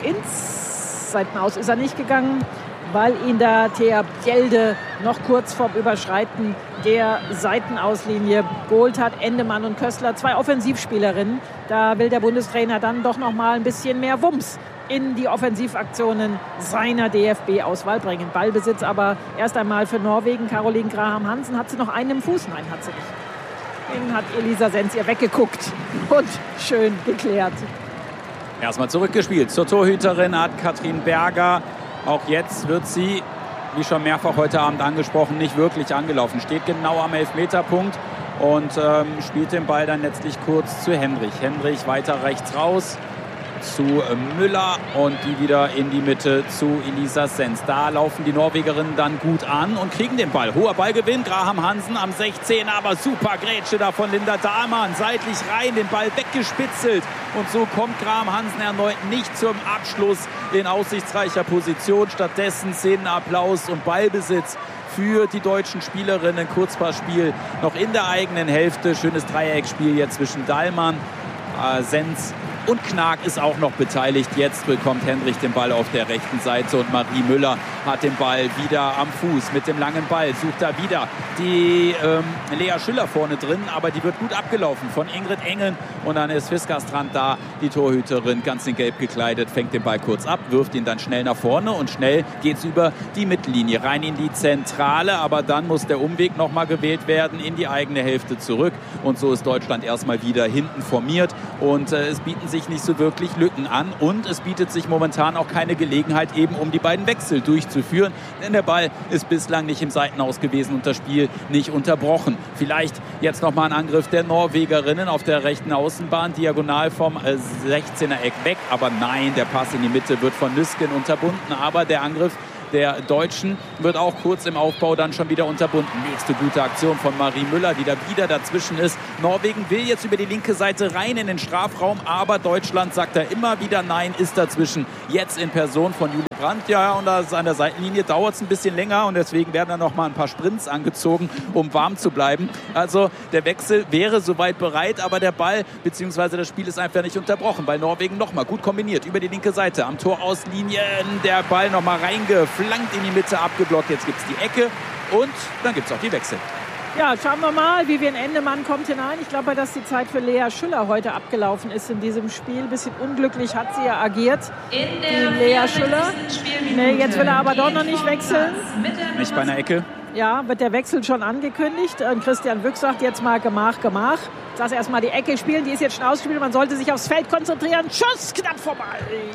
ins Seitenaus ist er nicht gegangen, weil ihn da Thea Bjelde noch kurz vorm Überschreiten der Seitenauslinie geholt hat. Endemann und Kössler, zwei Offensivspielerinnen. Da will der Bundestrainer dann doch noch mal ein bisschen mehr Wumms in die Offensivaktionen seiner D F B-Auswahl bringen. Ballbesitz aber erst einmal für Norwegen. Caroline Graham Hansen, hat sie noch einen im Fuß? Nein, hat sie nicht. Den hat Elisa Sens ihr weggeguckt und schön geklärt. Erstmal zurückgespielt zur Torhüterin hat Katrin Berger. Auch jetzt wird sie, wie schon mehrfach heute Abend angesprochen, nicht wirklich angelaufen. Steht genau am Elfmeterpunkt und ähm, spielt den Ball dann letztlich kurz zu Hendrich. Hendrich weiter rechts raus zu Müller und die wieder in die Mitte zu Elisa Sens. Da laufen die Norwegerinnen dann gut an und kriegen den Ball. Hoher Ballgewinn, Graham Hansen am sechzehn, aber super Grätsche da von Linda Dahlmann. Seitlich rein, den Ball weggespitzelt. Und so kommt Graham Hansen erneut nicht zum Abschluss in aussichtsreicher Position. Stattdessen Szenenapplaus und Ballbesitz für die deutschen Spielerinnen. Kurzpassspiel noch in der eigenen Hälfte. Schönes Dreiecksspiel jetzt zwischen Dahlmann, äh, Sens und Knag ist auch noch beteiligt. Jetzt bekommt Hendrich den Ball auf der rechten Seite und Marie Müller hat den Ball wieder am Fuß mit dem langen Ball. Sucht da wieder die ähm, Lea Schüller vorne drin, aber die wird gut abgelaufen von Ingrid Engeln. Und dann ist Fiskerstrand da, die Torhüterin, ganz in Gelb gekleidet, fängt den Ball kurz ab, wirft ihn dann schnell nach vorne und schnell geht's über die Mittellinie rein in die Zentrale. Aber dann muss der Umweg nochmal gewählt werden in die eigene Hälfte zurück. Und so ist Deutschland erstmal wieder hinten formiert und äh, es bieten sich nicht so wirklich Lücken an und es bietet sich momentan auch keine Gelegenheit, eben um die beiden Wechsel durchzuführen, denn der Ball ist bislang nicht im Seitenaus gewesen und das Spiel nicht unterbrochen. Vielleicht jetzt nochmal ein Angriff der Norwegerinnen auf der rechten Außenbahn, diagonal vom äh, sechzehner Eck weg, aber nein, der Pass in die Mitte wird von Nüsken unterbunden, aber der Angriff der Deutschen wird auch kurz im Aufbau dann schon wieder unterbunden. Nächste gute Aktion von Marie Müller, die da wieder dazwischen ist. Norwegen will jetzt über die linke Seite rein in den Strafraum, aber Deutschland sagt da immer wieder nein, ist dazwischen. Jetzt in Person von Jule Brandt. Ja, und das an der Seitenlinie dauert es ein bisschen länger und deswegen werden dann noch mal ein paar Sprints angezogen, um warm zu bleiben. Also der Wechsel wäre soweit bereit, aber der Ball bzw. das Spiel ist einfach nicht unterbrochen, weil Norwegen noch mal gut kombiniert über die linke Seite am Torauslinien. Der Ball noch mal reingeflogen. Flankt in die Mitte, abgeblockt. Jetzt gibt es die Ecke und dann gibt es auch die Wechsel. Ja, schauen wir mal, Vivian Endemann kommt hinein. Ich glaube, dass die Zeit für Lea Schüller heute abgelaufen ist in diesem Spiel. Ein bisschen unglücklich hat sie ja agiert, die Lea Schüller. Nee, jetzt will er aber doch noch nicht wechseln. Nicht bei einer Ecke? Ja, wird der Wechsel schon angekündigt. Und Christian Wüchs sagt jetzt mal Gemach, Gemach. Lass erst mal die Ecke spielen, die ist jetzt schon ausgespielt. Man sollte sich aufs Feld konzentrieren. Schuss, knapp vorbei.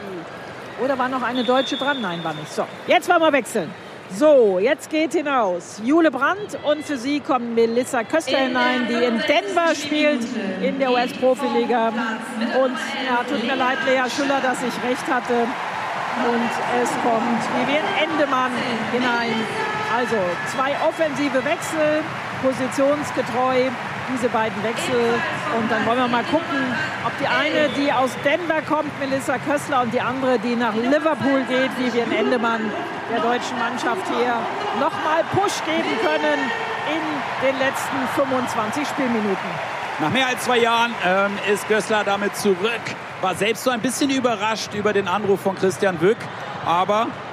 Oder war noch eine Deutsche dran? Nein, war nicht. So, jetzt wollen wir wechseln. So, jetzt geht hinaus Jule Brandt und für sie kommt Melissa Kössler hinein, die in Denver spielt, in der U S-Profiliga. Und ja, tut mir leid, Lea Schüller, dass ich recht hatte. Und es kommt Vivian Endemann hinein. Also zwei offensive Wechsel, positionsgetreu, diese beiden Wechsel. Und dann wollen wir mal gucken, ob die eine, die aus Denver kommt, Melissa Kössler, und die andere, die nach Liverpool geht, Vivian Endemann, der deutschen Mannschaft hier nochmal Push geben können in den letzten fünfundzwanzig Spielminuten. Nach mehr als zwei Jahren ähm, ist Kössler damit zurück. War selbst so ein bisschen überrascht über den Anruf von Christian Wück. Aber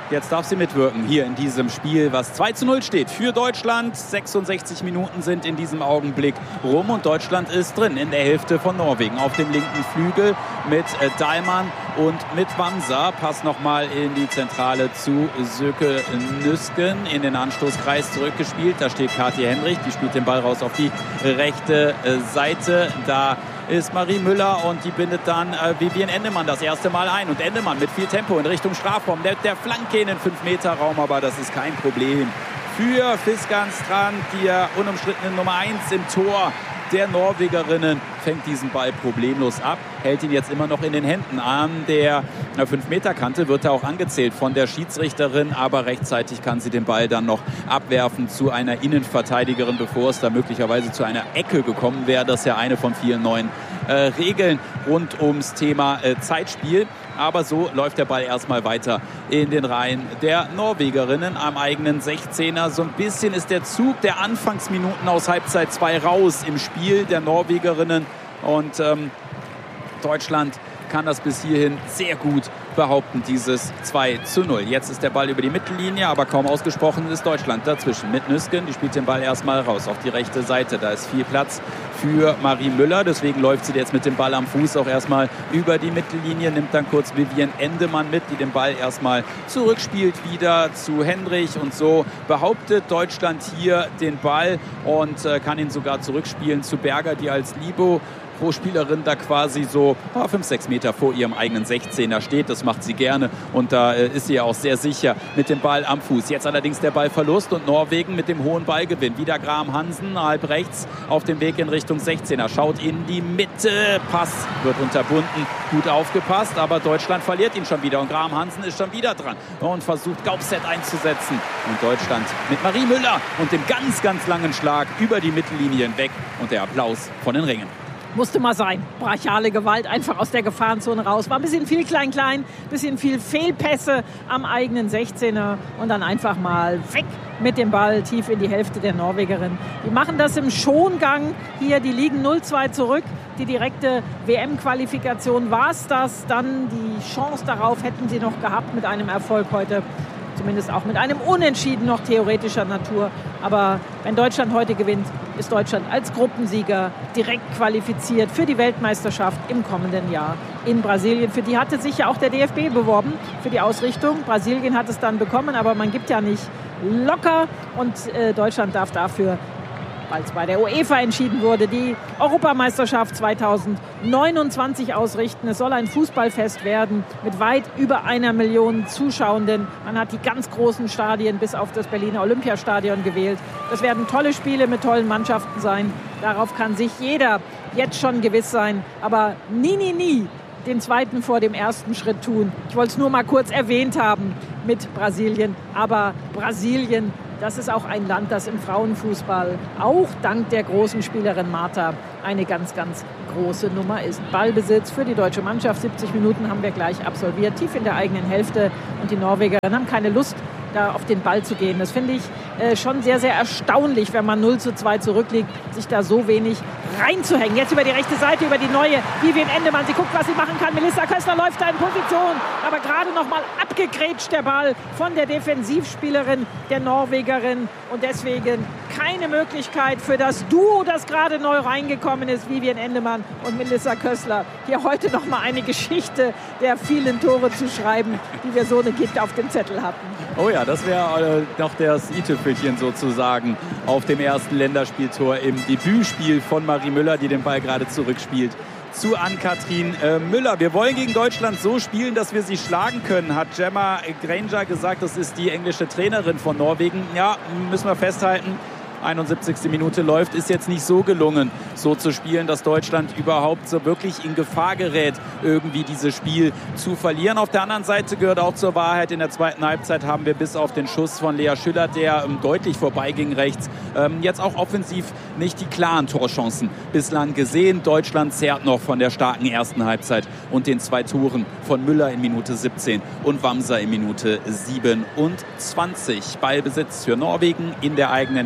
Jetzt darf sie mitwirken hier in diesem Spiel, was zwei zu null steht für Deutschland. sechsundsechzig Minuten sind in diesem Augenblick rum und Deutschland ist drin in der Hälfte von Norwegen. Auf dem linken Flügel mit äh, Dahlmann und mit Wamsa. Pass nochmal in die Zentrale zu Söke Nüsken. In den Anstoßkreis zurückgespielt. Da steht Kathi Hendrich. Die spielt den Ball raus auf die rechte äh, Seite. Da ist Marie Müller und die bindet dann äh, Vivian Endemann das erste Mal ein. Und Endemann mit viel Tempo in Richtung Strafraum. Der, der Flanke in den fünf Meter Raum, aber das ist kein Problem für Fiskan Strand, die unumstrittene Nummer eins im Tor der Norwegerinnen, fängt diesen Ball problemlos ab, hält ihn jetzt immer noch in den Händen. An der fünf Meter Kante wird er auch angezählt von der Schiedsrichterin, aber rechtzeitig kann sie den Ball dann noch abwerfen zu einer Innenverteidigerin, bevor es da möglicherweise zu einer Ecke gekommen wäre. Das ist ja eine von vielen neuen äh, Regeln rund ums Thema äh, Zeitspiel. Aber so läuft der Ball erstmal weiter in den Reihen der Norwegerinnen am eigenen sechzehner. So ein bisschen ist der Zug der Anfangsminuten aus Halbzeit zwei raus im Spiel der Norwegerinnen. Und ähm, Deutschland kann das bis hierhin sehr gut behaupten, dieses zwei zu null. Jetzt ist der Ball über die Mittellinie, aber kaum ausgesprochen ist Deutschland dazwischen. Mit Nüsken, die spielt den Ball erstmal raus auf die rechte Seite. Da ist viel Platz für Marie Müller, deswegen läuft sie jetzt mit dem Ball am Fuß auch erstmal über die Mittellinie, nimmt dann kurz Vivian Endemann mit, die den Ball erstmal zurückspielt, wieder zu Hendrich und so behauptet Deutschland hier den Ball und äh, kann ihn sogar zurückspielen zu Berger, die als Libero pro Spielerin da quasi so fünf, sechs Meter vor ihrem eigenen sechzehner steht. Das macht sie gerne und da äh, ist sie ja auch sehr sicher mit dem Ball am Fuß. Jetzt allerdings der Ballverlust und Norwegen mit dem hohen Ballgewinn. Wieder Graham Hansen, halb rechts auf dem Weg in Richtung sechzehner. Schaut in die Mitte. Pass wird unterbunden. Gut aufgepasst, aber Deutschland verliert ihn schon wieder und Graham Hansen ist schon wieder dran und versucht Gaupset einzusetzen. Und Deutschland mit Marie Müller und dem ganz, ganz langen Schlag über die Mittellinie hinweg und der Applaus von den Ringen. Musste mal sein. Brachiale Gewalt, einfach aus der Gefahrenzone raus. War ein bisschen viel klein-klein, ein bisschen viel Fehlpässe am eigenen sechzehner und dann einfach mal weg mit dem Ball tief in die Hälfte der Norwegerin. Die machen das im Schongang hier, die liegen null zwei zurück. Die direkte W M-Qualifikation war es das. Dann die Chance darauf hätten sie noch gehabt mit einem Erfolg heute. Zumindest auch mit einem Unentschieden noch theoretischer Natur. Aber wenn Deutschland heute gewinnt, ist Deutschland als Gruppensieger direkt qualifiziert für die Weltmeisterschaft im kommenden Jahr in Brasilien. Für die hatte sich ja auch der D F B beworben, für die Ausrichtung. Brasilien hat es dann bekommen, aber man gibt ja nicht locker. Und äh, Deutschland darf dafür, weil es bei der UEFA entschieden wurde, die Europameisterschaft zweitausendneunundzwanzig ausrichten. Es soll ein Fußballfest werden mit weit über einer Million Zuschauenden. Man hat die ganz großen Stadien bis auf das Berliner Olympiastadion gewählt. Das werden tolle Spiele mit tollen Mannschaften sein. Darauf kann sich jeder jetzt schon gewiss sein. Aber nie, nie, nie den zweiten vor dem ersten Schritt tun. Ich wollte es nur mal kurz erwähnt haben mit Brasilien. Aber Brasilien, das ist auch ein Land, das im Frauenfußball auch dank der großen Spielerin Marta eine ganz, ganz große Nummer ist. Ballbesitz für die deutsche Mannschaft. siebzig Minuten haben wir gleich absolviert, tief in der eigenen Hälfte. Und die Norwegerinnen haben keine Lust, da auf den Ball zu gehen. Das finde ich äh, schon sehr, sehr erstaunlich, wenn man null zu zwei zurückliegt, sich da so wenig reinzuhängen. Jetzt über die rechte Seite, über die neue Vivian Endemann. Sie guckt, was sie machen kann. Melissa Köstler läuft da in Position, aber gerade noch mal abgegrätscht der Ball von der Defensivspielerin der Norwegerin. Und deswegen keine Möglichkeit für das Duo, das gerade neu reingekommen ist, Vivian Endemann und Melissa Köstler, hier heute noch mal eine Geschichte der vielen Tore zu schreiben, die wir so eine Gitt auf dem Zettel hatten. Oh ja, das wäre äh, noch das i-Tüpfelchen sozusagen auf dem ersten Länderspieltor im Debütspiel von Marie Müller, die den Ball gerade zurückspielt zu Ann-Kathrin äh, Müller. Wir wollen gegen Deutschland so spielen, dass wir sie schlagen können, hat Gemma Granger gesagt. Das ist die englische Trainerin von Norwegen. Ja, müssen wir festhalten. einundsiebzigste Minute läuft, ist jetzt nicht so gelungen, so zu spielen, dass Deutschland überhaupt so wirklich in Gefahr gerät, irgendwie dieses Spiel zu verlieren. Auf der anderen Seite gehört auch zur Wahrheit, in der zweiten Halbzeit haben wir bis auf den Schuss von Lea Schüller, der ähm, deutlich vorbeiging rechts, ähm, jetzt auch offensiv nicht die klaren Torchancen bislang gesehen. Deutschland zehrt noch von der starken ersten Halbzeit und den zwei Toren von Müller in Minute siebzehn und Wamsa in Minute siebenundzwanzig. Ballbesitz für Norwegen in der eigenen Hälfte.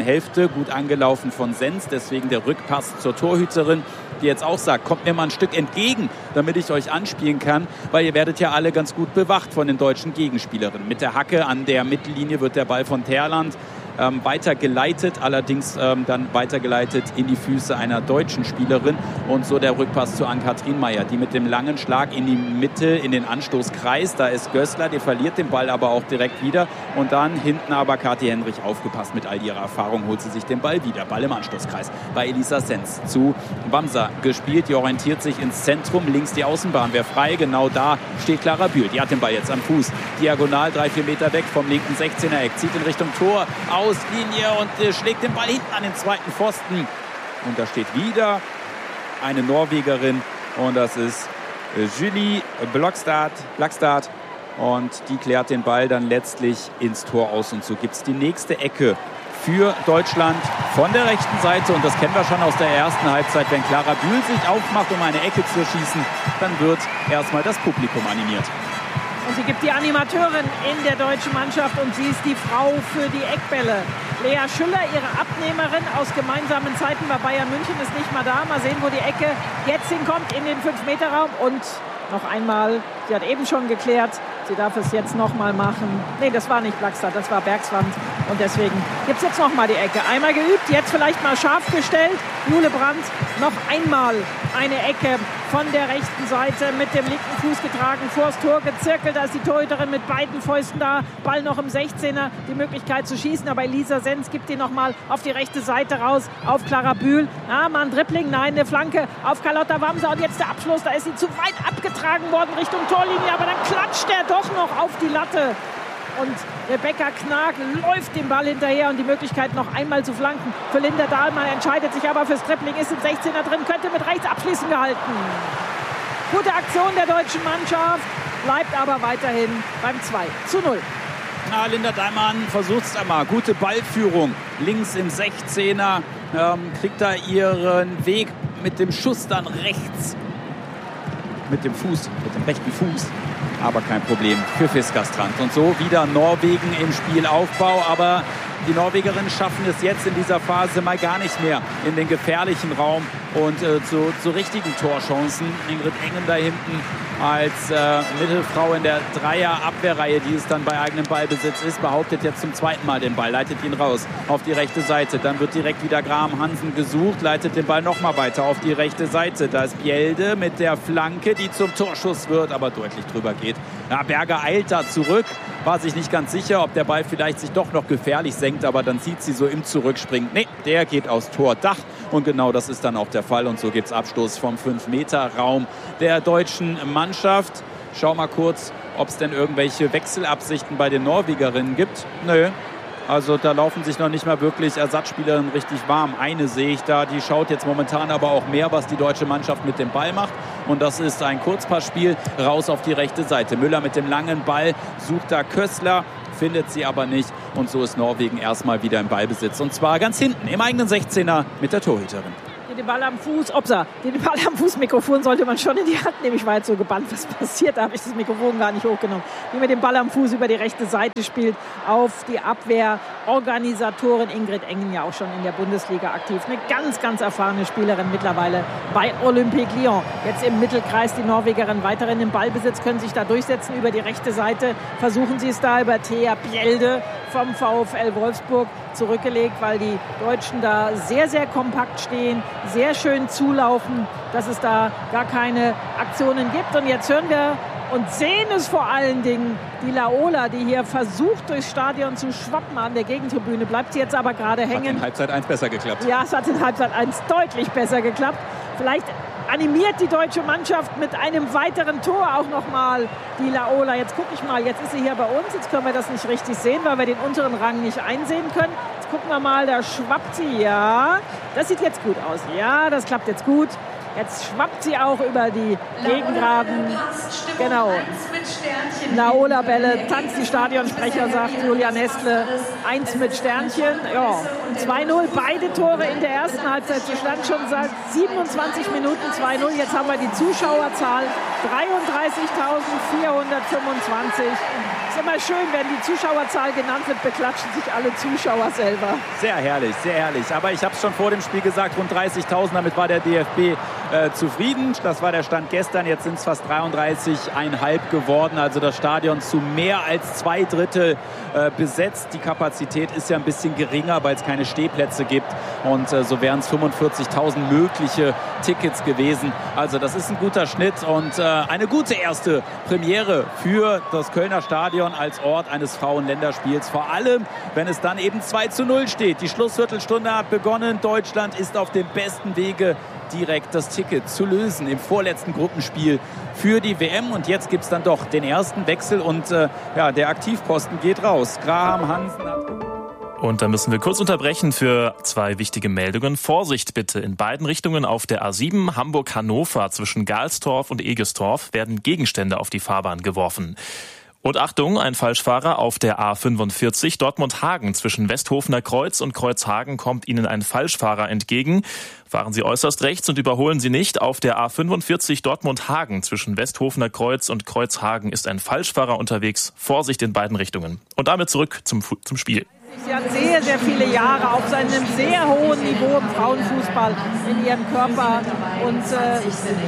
Ecke, gut angelaufen von Sens, deswegen der Rückpass zur Torhüterin, die jetzt auch sagt, kommt mir mal ein Stück entgegen, damit ich euch anspielen kann, weil ihr werdet ja alle ganz gut bewacht von den deutschen Gegenspielerinnen. Mit der Hacke an der Mittellinie wird der Ball von Terland ähm, weitergeleitet, allerdings ähm, dann weitergeleitet in die Füße einer deutschen Spielerin und so der Rückpass zu Ann-Kathrin Meyer, die mit dem langen Schlag in die Mitte, in den Anstoßkreis, da ist Gößler, der verliert den Ball aber auch direkt wieder und dann hinten aber Kathi Henrich aufgepasst mit all ihrer Erfahrung, holt sie sich den Ball wieder, Ball im Anstoßkreis bei Elisa Sens zu Wamser gespielt, die orientiert sich ins Zentrum, links die Außenbahn wäre frei, genau da steht Clara Bühl, die hat den Ball jetzt am Fuß, diagonal drei, vier Meter weg vom linken sechzehner Eck, zieht in Richtung Tor, Auslinie und äh, schlägt den Ball hinten an den zweiten Pfosten und da steht wieder eine Norwegerin und das ist äh, Julie Blokstad, Blakstad und die klärt den Ball dann letztlich ins Tor aus und so gibt es die nächste Ecke für Deutschland von der rechten Seite und das kennen wir schon aus der ersten Halbzeit. Wenn Clara Bühl sich aufmacht, um eine Ecke zu schießen, dann wird erstmal das Publikum animiert. Und sie gibt die Animateurin in der deutschen Mannschaft und sie ist die Frau für die Eckbälle. Lea Schüller, ihre Abnehmerin aus gemeinsamen Zeiten bei Bayern München, ist nicht mal da. Mal sehen, wo die Ecke jetzt hinkommt in den fünf Meter Raum und noch einmal, sie hat eben schon geklärt, sie darf es jetzt noch mal machen. Nee, das war nicht Blakstad, das war Bergswand. Und deswegen gibt es jetzt noch mal die Ecke. Einmal geübt, jetzt vielleicht mal scharf gestellt. Jule Brandt noch einmal eine Ecke von der rechten Seite mit dem linken Fuß getragen, vors Tor gezirkelt. Da ist die Torhüterin mit beiden Fäusten da. Ball noch im sechzehner, die Möglichkeit zu schießen. Aber Elisa Sens gibt ihn noch mal auf die rechte Seite raus, auf Clara Bühl. Ah, mal ein Dribbling, nein, eine Flanke auf Carlotta Wamser. Und jetzt der Abschluss, da ist sie zu weit abgetragen worden Richtung Torlinie. Aber dann klatscht er doch noch auf die Latte. Und Rebecca Knag läuft den Ball hinterher und die Möglichkeit noch einmal zu flanken. Für Linda Dahlmann entscheidet sich aber fürs Dribbling, ist im sechzehner drin, könnte mit rechts abschließen gehalten. Gute Aktion der deutschen Mannschaft, bleibt aber weiterhin beim zwei zu null. Na, Linda Dahlmann versucht es einmal. Gute Ballführung links im sechzehner, ähm, kriegt da ihren Weg mit dem Schuss dann rechts. Mit dem Fuß, mit dem rechten Fuß. Aber kein Problem für Fiskastrand. Und so wieder Norwegen im Spielaufbau. Aber die Norwegerinnen schaffen es jetzt in dieser Phase mal gar nicht mehr in den gefährlichen Raum und äh, zu, zu richtigen Torchancen. Ingrid Engen da hinten als äh, Mittelfrau in der Dreier-Abwehrreihe, die es dann bei eigenem Ballbesitz ist, behauptet jetzt zum zweiten Mal den Ball, leitet ihn raus auf die rechte Seite. Dann wird direkt wieder Graham Hansen gesucht, leitet den Ball nochmal weiter auf die rechte Seite. Da ist Bjelde mit der Flanke, die zum Torschuss wird, aber deutlich drüber geht. Ja, Berger eilt da zurück, war sich nicht ganz sicher, ob der Ball vielleicht sich doch noch gefährlich senkt, aber dann sieht sie so im Zurückspringen. Nee, der geht aufs Tordach und genau das ist dann auch der Fall und so gibt es Abstoß vom fünf Meter Raum der deutschen Mannschaft. Schau mal kurz, ob es denn irgendwelche Wechselabsichten bei den Norwegerinnen gibt. Nö. Also da laufen sich noch nicht mal wirklich Ersatzspielerinnen richtig warm. Eine sehe ich da, die schaut jetzt momentan aber auch mehr, was die deutsche Mannschaft mit dem Ball macht. Und das ist ein Kurzpassspiel raus auf die rechte Seite. Müller mit dem langen Ball sucht da Kössler, findet sie aber nicht. Und so ist Norwegen erstmal wieder im Ballbesitz. Und zwar ganz hinten im eigenen sechzehner mit der Torhüterin. Den Ball am Fuß, Opsa, den Ball am Fuß-Mikrofon sollte man schon in die Hand nehmen. Ich war jetzt so gebannt, was passiert. Da habe ich das Mikrofon gar nicht hochgenommen. Wie mit dem Ball am Fuß über die rechte Seite spielt, auf die Abwehrorganisatorin Ingrid Engen, ja auch schon in der Bundesliga aktiv. Eine ganz, ganz erfahrene Spielerin mittlerweile bei Olympique Lyon. Jetzt im Mittelkreis die Norwegerin weiterhin im Ballbesitz, können sich da durchsetzen über die rechte Seite. Versuchen sie es da über Thea Bjelde vom VfL Wolfsburg zurückgelegt, weil die Deutschen da sehr, sehr kompakt stehen, sehr schön zulaufen, dass es da gar keine Aktionen gibt. Und jetzt hören wir und sehen es vor allen Dingen, die Laola, die hier versucht, durchs Stadion zu schwappen an der Gegentribüne, bleibt sie jetzt aber gerade hängen. Hat in Halbzeit eins besser geklappt. Ja, es hat in Halbzeit eins deutlich besser geklappt. Vielleicht animiert die deutsche Mannschaft mit einem weiteren Tor auch nochmal die Laola. Jetzt gucke ich mal, jetzt ist sie hier bei uns. Jetzt können wir das nicht richtig sehen, weil wir den unteren Rang nicht einsehen können. Jetzt gucken wir mal, da schwappt sie, ja. Das sieht jetzt gut aus. Ja, das klappt jetzt gut. Jetzt schwappt sie auch über die Gegengraben. Genau. Laola Bälle, tanzt die Stadionsprecher, sagt Julian Hestle. Eins mit Sternchen. Ja, zwei null. Beide Tore in der ersten Halbzeit. Sie stand schon seit siebenundzwanzig Minuten zwei null. Jetzt haben wir die Zuschauerzahl dreiunddreißigtausendvierhundertfünfundzwanzig. immer schön, wenn die Zuschauerzahl genannt wird, beklatschen sich alle Zuschauer selber. Sehr herrlich, sehr herrlich. Aber ich habe es schon vor dem Spiel gesagt, rund dreißigtausend, damit war der D F B äh, zufrieden. Das war der Stand gestern, jetzt sind es fast dreiunddreißig Komma fünf geworden. Also das Stadion zu mehr als zwei Drittel äh, besetzt. Die Kapazität ist ja ein bisschen geringer, weil es keine Stehplätze gibt. Und äh, so wären es fünfundvierzigtausend mögliche Tickets gewesen. Also das ist ein guter Schnitt und äh, eine gute erste Premiere für das Kölner Stadion als Ort eines Frauen-Länderspiels. Vor allem, wenn es dann eben zwei zu null steht. Die Schlussviertelstunde hat begonnen. Deutschland ist auf dem besten Wege, direkt das Ticket zu lösen im vorletzten Gruppenspiel für die W M. Und jetzt gibt es dann doch den ersten Wechsel und äh, ja, der Aktivposten geht raus. Graham Hansen hat... Und da müssen wir kurz unterbrechen für zwei wichtige Meldungen. Vorsicht bitte, in beiden Richtungen auf der A sieben Hamburg-Hannover zwischen Galstorf und Egestorf werden Gegenstände auf die Fahrbahn geworfen. Und Achtung, ein Falschfahrer auf der A fünfundvierzig Dortmund-Hagen zwischen Westhofener Kreuz und Kreuzhagen kommt Ihnen ein Falschfahrer entgegen. Fahren Sie äußerst rechts und überholen Sie nicht. Auf der A fünfundvierzig Dortmund-Hagen zwischen Westhofener Kreuz und Kreuzhagen ist ein Falschfahrer unterwegs. Vorsicht in beiden Richtungen. Und damit zurück zum, zum Spiel. Sie hat sehr, sehr viele Jahre auf seinem sehr hohen Niveau im Frauenfußball in ihrem Körper. Und äh,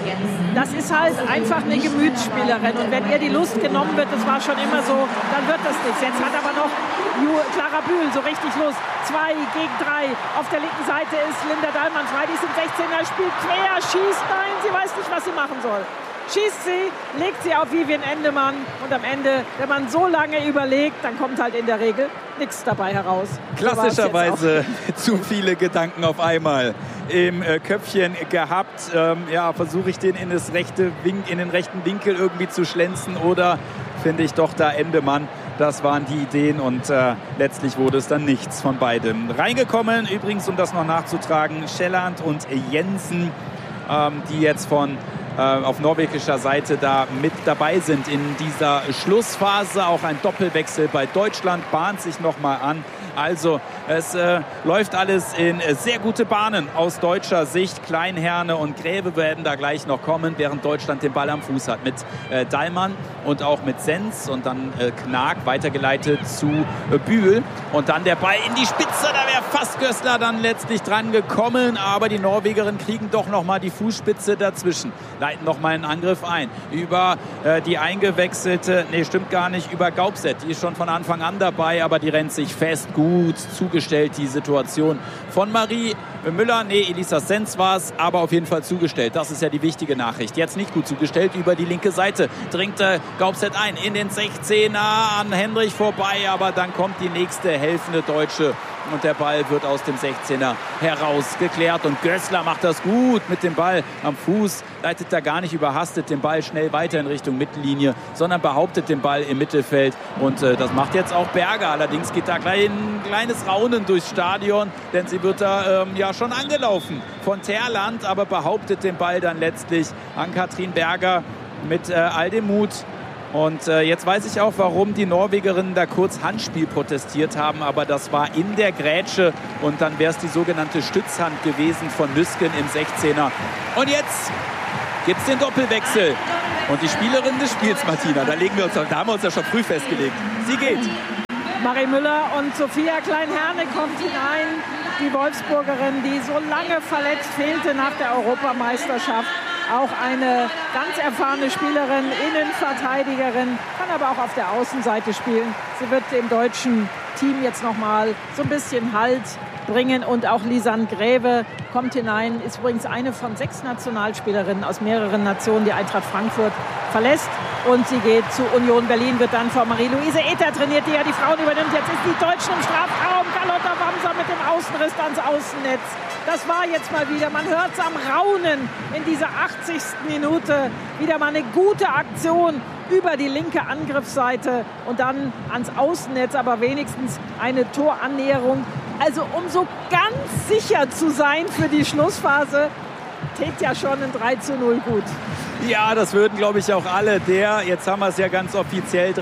das ist halt einfach eine Gemütsspielerin. Und wenn ihr die Lust genommen wird, das war schon immer so, dann wird das nichts. Jetzt hat aber noch Clara Bühl so richtig Lust. Zwei gegen drei. Auf der linken Seite ist Linda Dahlmann frei. Die ist im sechzehner, spielt quer, schießt. Nein, sie weiß nicht, was sie machen soll. Schießt sie, legt sie auf Vivian Endemann und am Ende, wenn man so lange überlegt, dann kommt halt in der Regel nichts dabei heraus. Klassischerweise zu viele Gedanken auf einmal im äh, Köpfchen gehabt. Ähm, ja, versuche ich den in, das rechte Wink, in den rechten Winkel irgendwie zu schlänzen oder finde ich doch da Endemann. Das waren die Ideen und äh, letztlich wurde es dann nichts von beidem. Reingekommen, übrigens, um das noch nachzutragen, Schelland und Jensen, ähm, die jetzt von auf norwegischer Seite da mit dabei sind in dieser Schlussphase. Auch ein Doppelwechsel bei Deutschland bahnt sich nochmal an. Also es äh, läuft alles in äh, sehr gute Bahnen aus deutscher Sicht. Kleinherne und Gräve werden da gleich noch kommen, während Deutschland den Ball am Fuß hat mit äh, Dahlmann und auch mit Sens und dann äh, Knag weitergeleitet zu äh, Bühl. Und dann der Ball in die Spitze, da wäre fast Gößler dann letztlich dran gekommen, aber die Norwegerinnen kriegen doch nochmal die Fußspitze dazwischen, leiten nochmal einen Angriff ein über äh, die eingewechselte, nee stimmt gar nicht, über Gaupset, die ist schon von Anfang an dabei, aber die rennt sich fest, gut zugestellt, die Situation von Marie Müller, nee, Elisa Sens war es, aber auf jeden Fall zugestellt. Das ist ja die wichtige Nachricht. Jetzt nicht gut zugestellt, über die linke Seite dringt äh, Gaupset ein in den sechzehner an Hendrich vorbei, aber dann kommt die nächste helfende Deutsche und der Ball wird aus dem sechzehner herausgeklärt und Gößler macht das gut mit dem Ball am Fuß, leitet da gar nicht überhastet den Ball schnell weiter in Richtung Mittellinie, sondern behauptet den Ball im Mittelfeld und äh, das macht jetzt auch Berger. Allerdings geht da gleich ein kleines Raunen durchs Stadion, denn sie wird da ähm, ja schon angelaufen von Terland, aber behauptet den Ball dann letztlich an Katrin Berger mit äh, all dem Mut. Und äh, jetzt weiß ich auch, warum die Norwegerinnen da kurz Handspiel protestiert haben, aber das war in der Grätsche und dann wäre es die sogenannte Stützhand gewesen von Nüsken im sechzehner. Und jetzt gibt es den Doppelwechsel und die Spielerin des Spiels, Martina, da, legen wir uns, da haben wir uns ja schon früh festgelegt. Sie geht. Marie Müller und Sophia Klein-Herne kommt hinein, die Wolfsburgerin, die so lange verletzt fehlte nach der Europameisterschaft. Auch eine ganz erfahrene Spielerin, Innenverteidigerin, kann aber auch auf der Außenseite spielen. Sie wird dem deutschen Team jetzt nochmal so ein bisschen Halt bringen. Und auch Lisanne Gräve kommt hinein, ist übrigens eine von sechs Nationalspielerinnen aus mehreren Nationen, die Eintracht Frankfurt verlässt. Und sie geht zu Union Berlin, wird dann vor Marie-Louise Ether trainiert, die ja die Frauen übernimmt. Jetzt ist die Deutschen im Strafraum. Carlotta Wamser mit dem Außenriss ans Außennetz. Das war jetzt mal wieder, man hört es am Raunen in dieser achtzigsten Minute. Wieder mal eine gute Aktion über die linke Angriffsseite und dann ans Außennetz, aber wenigstens eine Torannäherung. Also um so ganz sicher zu sein für die Schlussphase, tät ja schon ein drei zu null gut. Ja, das würden, glaube ich, auch alle der, jetzt haben wir es ja ganz offiziell,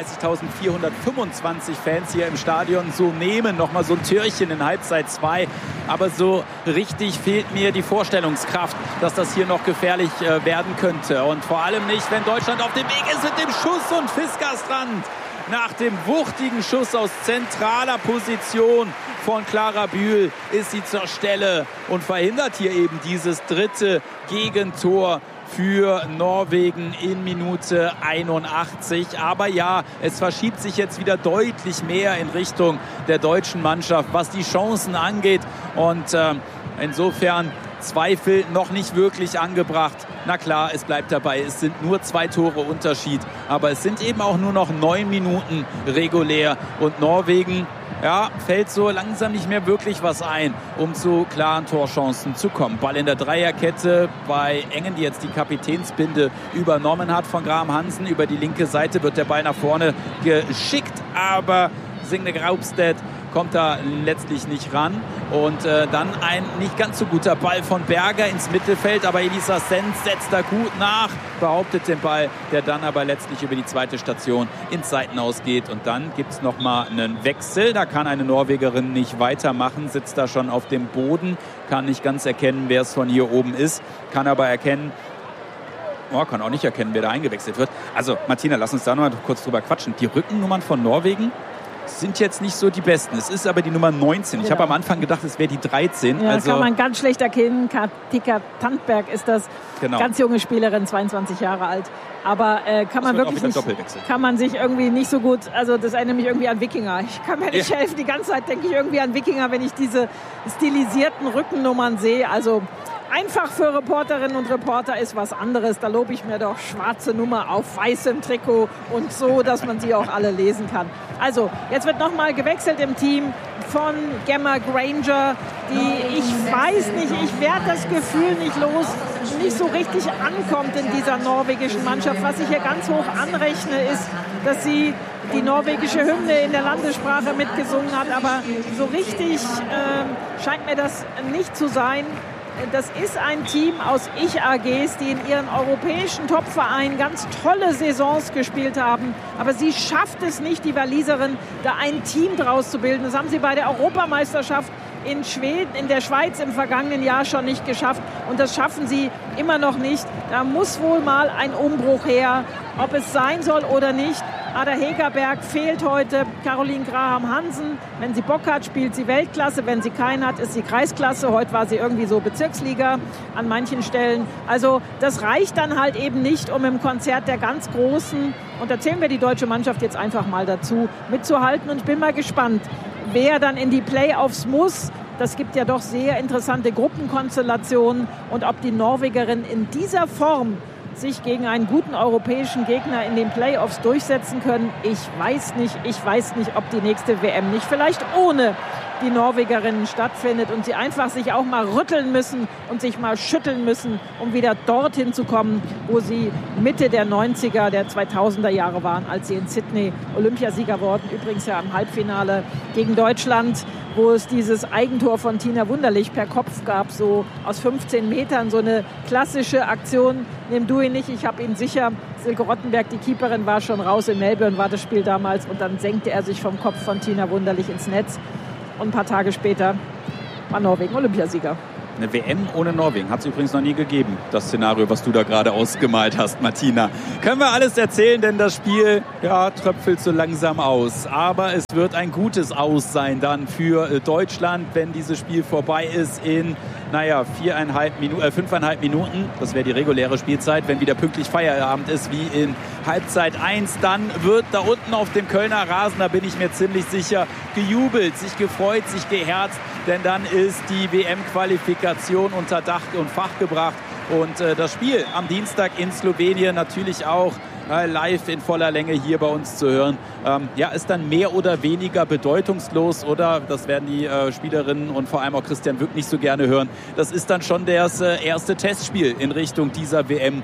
dreiunddreißigtausendvierhundertfünfundzwanzig Fans hier im Stadion so nehmen. Nochmal so ein Türchen in Halbzeit zwei. Aber so richtig fehlt mir die Vorstellungskraft, dass das hier noch gefährlich äh, werden könnte. Und vor allem nicht, wenn Deutschland auf dem Weg ist mit dem Schuss und Fiskerstrand nach dem wuchtigen Schuss aus zentraler Position von Clara Bühl ist sie zur Stelle und verhindert hier eben dieses dritte Gegentor für Norwegen in Minute einundachtzig. Aber ja, es verschiebt sich jetzt wieder deutlich mehr in Richtung der deutschen Mannschaft, was die Chancen angeht. Und äh, insofern Zweifel noch nicht wirklich angebracht. Na klar, es bleibt dabei, es sind nur zwei Tore Unterschied. Aber es sind eben auch nur noch neun Minuten regulär. Und Norwegen, ja, fällt so langsam nicht mehr wirklich was ein, um zu klaren Torchancen zu kommen. Ball in der Dreierkette bei Engen, die jetzt die Kapitänsbinde übernommen hat von Graham Hansen. Über die linke Seite wird der Ball nach vorne geschickt, aber Signe Graupstedt kommt da letztlich nicht ran. Und äh, dann ein nicht ganz so guter Ball von Berger ins Mittelfeld. Aber Elisa Sens setzt da gut nach, behauptet den Ball, der dann aber letztlich über die zweite Station ins Seitenaus geht. Und dann gibt es nochmal einen Wechsel. Da kann eine Norwegerin nicht weitermachen, sitzt da schon auf dem Boden, kann nicht ganz erkennen, wer es von hier oben ist, kann aber erkennen, oh, kann auch nicht erkennen, wer da eingewechselt wird. Also Martina, lass uns da noch mal kurz drüber quatschen. Die Rückennummern von Norwegen sind jetzt nicht so die besten. Es ist aber die Nummer neunzehn. Genau. Ich habe am Anfang gedacht, es wäre die dreizehn. Ja, also kann man ganz schlecht erkennen. Katika Tandberg ist das. Genau. Ganz junge Spielerin, zweiundzwanzig Jahre alt. Aber äh, kann man wirklich nicht, kann man sich irgendwie nicht so gut, also das erinnert mich irgendwie an Wikinger. Ich kann mir nicht ja. helfen. Die ganze Zeit denke ich irgendwie an Wikinger, wenn ich diese stilisierten Rückennummern sehe. Also einfach für Reporterinnen und Reporter ist was anderes. Da lobe ich mir doch schwarze Nummer auf weißem Trikot und so, dass man sie auch alle lesen kann. Also, jetzt wird nochmal gewechselt im Team von Gemma Granger, die, ich weiß nicht, ich werde das Gefühl nicht los, nicht so richtig ankommt in dieser norwegischen Mannschaft. Was ich hier ganz hoch anrechne, ist, dass sie die norwegische Hymne in der Landessprache mitgesungen hat. Aber so richtig äh, scheint mir das nicht zu sein. Das ist ein Team aus Ich-A Gs, die in ihren europäischen Topvereinen ganz tolle Saisons gespielt haben. Aber sie schafft es nicht, die Waliserin, da ein Team draus zu bilden. Das haben sie bei der Europameisterschaft in Schweden, in der Schweiz im vergangenen Jahr schon nicht geschafft. Und das schaffen sie immer noch nicht. Da muss wohl mal ein Umbruch her, ob es sein soll oder nicht. Ada Hegerberg fehlt heute, Caroline Graham Hansen. Wenn sie Bock hat, spielt sie Weltklasse. Wenn sie keinen hat, ist sie Kreisklasse. Heute war sie irgendwie so Bezirksliga an manchen Stellen. Also das reicht dann halt eben nicht, um im Konzert der ganz Großen, und da zählen wir die deutsche Mannschaft jetzt einfach mal dazu, mitzuhalten. Und ich bin mal gespannt, wer dann in die Playoffs muss. Das gibt ja doch sehr interessante Gruppenkonstellationen. Und ob die Norwegerinnen in dieser Form sich gegen einen guten europäischen Gegner in den Playoffs durchsetzen können, ich weiß nicht. Ich weiß nicht, ob die nächste W M nicht vielleicht ohne die Norwegerinnen stattfindet und sie einfach sich auch mal rütteln müssen und sich mal schütteln müssen, um wieder dorthin zu kommen, wo sie Mitte der neunziger, der zweitausender Jahre waren, als sie in Sydney Olympiasieger wurden. Übrigens ja im Halbfinale gegen Deutschland, wo es dieses Eigentor von Tina Wunderlich per Kopf gab, so aus fünfzehn Metern, so eine klassische Aktion. Nimm du ihn nicht, ich habe ihn sicher. Silke Rottenberg, die Keeperin, war schon raus. In Melbourne war das Spiel damals und dann senkte er sich vom Kopf von Tina Wunderlich ins Netz. Und ein paar Tage später war Norwegen Olympiasieger. Eine W M ohne Norwegen hat es übrigens noch nie gegeben. Das Szenario, was du da gerade ausgemalt hast, Martina. Können wir alles erzählen, denn das Spiel ja, tröpfelt so langsam aus. Aber es wird ein gutes Aus sein dann für Deutschland, wenn dieses Spiel vorbei ist in, naja, viereinhalb Minuten, äh, fünfeinhalb Minuten. Das wäre die reguläre Spielzeit. Wenn wieder pünktlich Feierabend ist, wie in Halbzeit eins, dann wird da unten auf dem Kölner Rasen, da bin ich mir ziemlich sicher, gejubelt, sich gefreut, sich geherzt. Denn dann ist die W M-Qualifikation unter Dach und Fach gebracht. Und äh, das Spiel am Dienstag in Slowenien natürlich auch äh, live in voller Länge hier bei uns zu hören. Ähm, ja, ist dann mehr oder weniger bedeutungslos, oder? Das werden die äh, Spielerinnen und vor allem auch Christian Wück nicht so gerne hören. Das ist dann schon das äh, erste Testspiel in Richtung dieser W M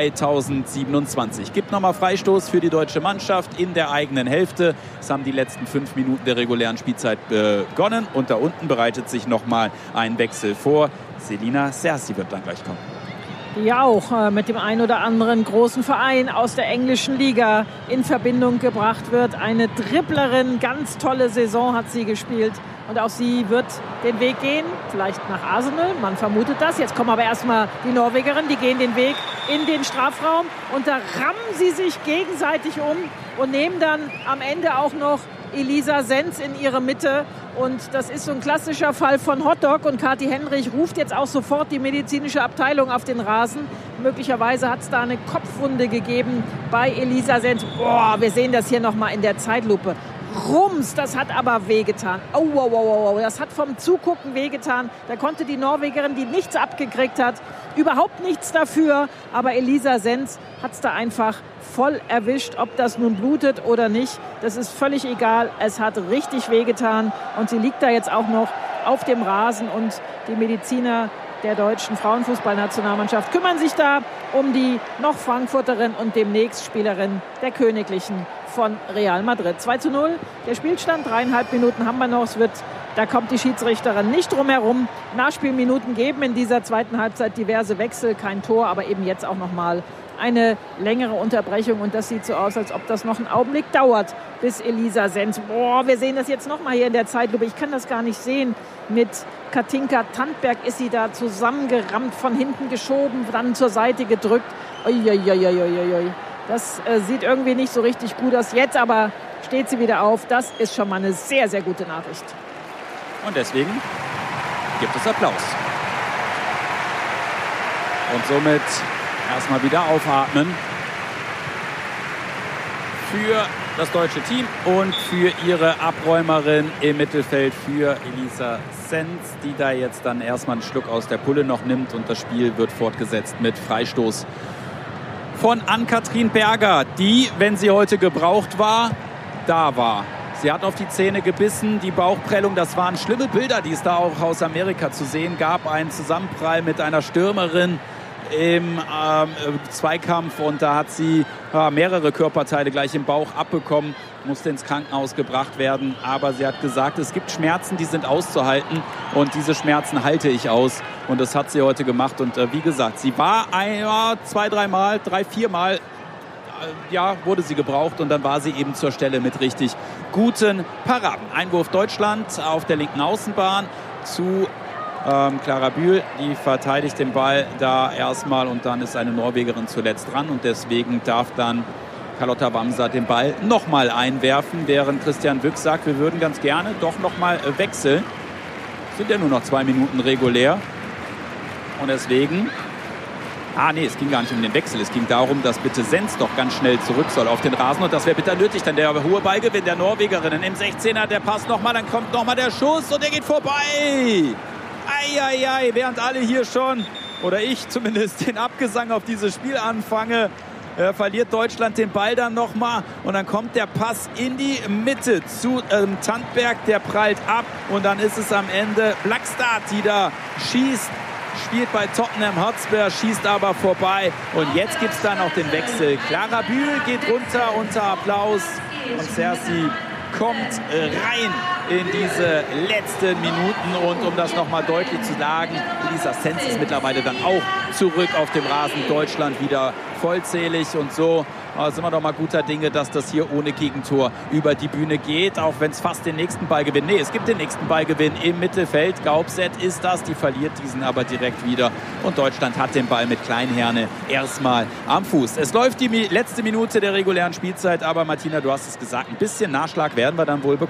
zweitausendsiebenundzwanzig. Gibt nochmal Freistoß für die deutsche Mannschaft in der eigenen Hälfte. Es haben die letzten fünf Minuten der regulären Spielzeit begonnen und da unten bereitet sich nochmal ein Wechsel vor. Selina Sersi wird dann gleich kommen. die ja auch äh, mit dem einen oder anderen großen Verein aus der englischen Liga in Verbindung gebracht wird. Eine Dribblerin, ganz tolle Saison hat sie gespielt. Und auch sie wird den Weg gehen, vielleicht nach Arsenal, man vermutet das. Jetzt kommen aber erstmal die Norwegerinnen, die gehen den Weg in den Strafraum. Und da rammen sie sich gegenseitig um und nehmen dann am Ende auch noch Elisa Senz in ihre Mitte. Und das ist so ein klassischer Fall von Hotdog. Und Kathi Henrich ruft jetzt auch sofort die medizinische Abteilung auf den Rasen. Möglicherweise hat es da eine Kopfwunde gegeben bei Elisa Senz. Boah, wir sehen das hier nochmal in der Zeitlupe. Rums, das hat aber wehgetan. Oh, oh, oh, oh, das hat vom Zugucken wehgetan. Da konnte die Norwegerin, die nichts abgekriegt hat, überhaupt nichts dafür. Aber Elisa Senz hat es da einfach voll erwischt. Ob das nun blutet oder nicht, das ist völlig egal. Es hat richtig wehgetan und sie liegt da jetzt auch noch auf dem Rasen. Und die Mediziner der deutschen Frauenfußballnationalmannschaft kümmern sich da um die noch Frankfurterin und demnächst Spielerin der Königlichen von Real Madrid. zwei zu null, der Spielstand, dreieinhalb Minuten haben wir noch. Es wird, da kommt die Schiedsrichterin nicht drum herum. Nachspielminuten geben in dieser zweiten Halbzeit diverse Wechsel, kein Tor, aber eben jetzt auch noch mal eine längere Unterbrechung. Und das sieht so aus, als ob das noch einen Augenblick dauert, bis Elisa Senz, boah, wir sehen das jetzt noch mal hier in der Zeitlupe. Ich kann das gar nicht sehen. Mit Katinka Tandberg ist sie da zusammengerammt, von hinten geschoben, dann zur Seite gedrückt. Uiuiuiuiui. Das äh, sieht irgendwie nicht so richtig gut aus. Jetzt aber steht sie wieder auf. Das ist schon mal eine sehr, sehr gute Nachricht. Und deswegen gibt es Applaus. Und somit erstmal wieder aufatmen für das deutsche Team und für ihre Abräumerin im Mittelfeld, für Elisa Senz, die da jetzt dann erstmal einen Schluck aus der Pulle noch nimmt. Und das Spiel wird fortgesetzt mit Freistoß von Ann-Kathrin Berger, die, wenn sie heute gebraucht war, da war. Sie hat auf die Zähne gebissen, die Bauchprellung, das waren schlimme Bilder, die es da auch aus Amerika zu sehen gab. Einen Zusammenprall mit einer Stürmerin im ähm, Zweikampf und da hat sie ja, mehrere Körperteile gleich im Bauch abbekommen, musste ins Krankenhaus gebracht werden. Aber sie hat gesagt, es gibt Schmerzen, die sind auszuhalten und diese Schmerzen halte ich aus. Und das hat sie heute gemacht. Und äh, wie gesagt, sie war ein, ja, zwei, dreimal, drei, viermal, äh, ja, wurde sie gebraucht. Und dann war sie eben zur Stelle mit richtig guten Paraden. Einwurf Deutschland auf der linken Außenbahn zu ähm, Clara Bühl. Die verteidigt den Ball da erstmal und dann ist eine Norwegerin zuletzt dran. Und deswegen darf dann Carlotta Wamser den Ball nochmal einwerfen, während Christian Wüchs sagt, wir würden ganz gerne doch nochmal wechseln. Sind ja nur noch zwei Minuten regulär. Und deswegen, ah nee, es ging gar nicht um den Wechsel. Es ging darum, dass bitte Senz doch ganz schnell zurück soll auf den Rasen. Und das wäre bitter nötig, denn der hohe Ballgewinn der Norwegerinnen im sechzehner, der passt nochmal, dann kommt nochmal der Schuss und der geht vorbei. Eieiei, während alle hier schon, oder ich zumindest, den Abgesang auf dieses Spiel anfange, Äh, verliert Deutschland den Ball dann nochmal und dann kommt der Pass in die Mitte zu ähm, Tandberg, der prallt ab und dann ist es am Ende Blackstad, die da schießt, spielt bei Tottenham Hotspur, schießt aber vorbei und jetzt gibt es dann auch den Wechsel. Clara Bühl geht runter unter Applaus und Cersei kommt äh, rein in diese letzten Minuten und um das nochmal deutlich zu sagen, Elisa Senz ist mittlerweile dann auch zurück auf dem Rasen, Deutschland wieder vollzählig und so äh, sind wir doch mal guter Dinge, dass das hier ohne Gegentor über die Bühne geht, auch wenn es fast den nächsten Ballgewinn, nee, es gibt den nächsten Ballgewinn im Mittelfeld, Gaubset ist das, die verliert diesen aber direkt wieder und Deutschland hat den Ball mit Kleinherne erstmal am Fuß. Es läuft die letzte Minute der regulären Spielzeit, aber Martina, du hast es gesagt, ein bisschen Nachschlag werden wir dann wohl bekommen.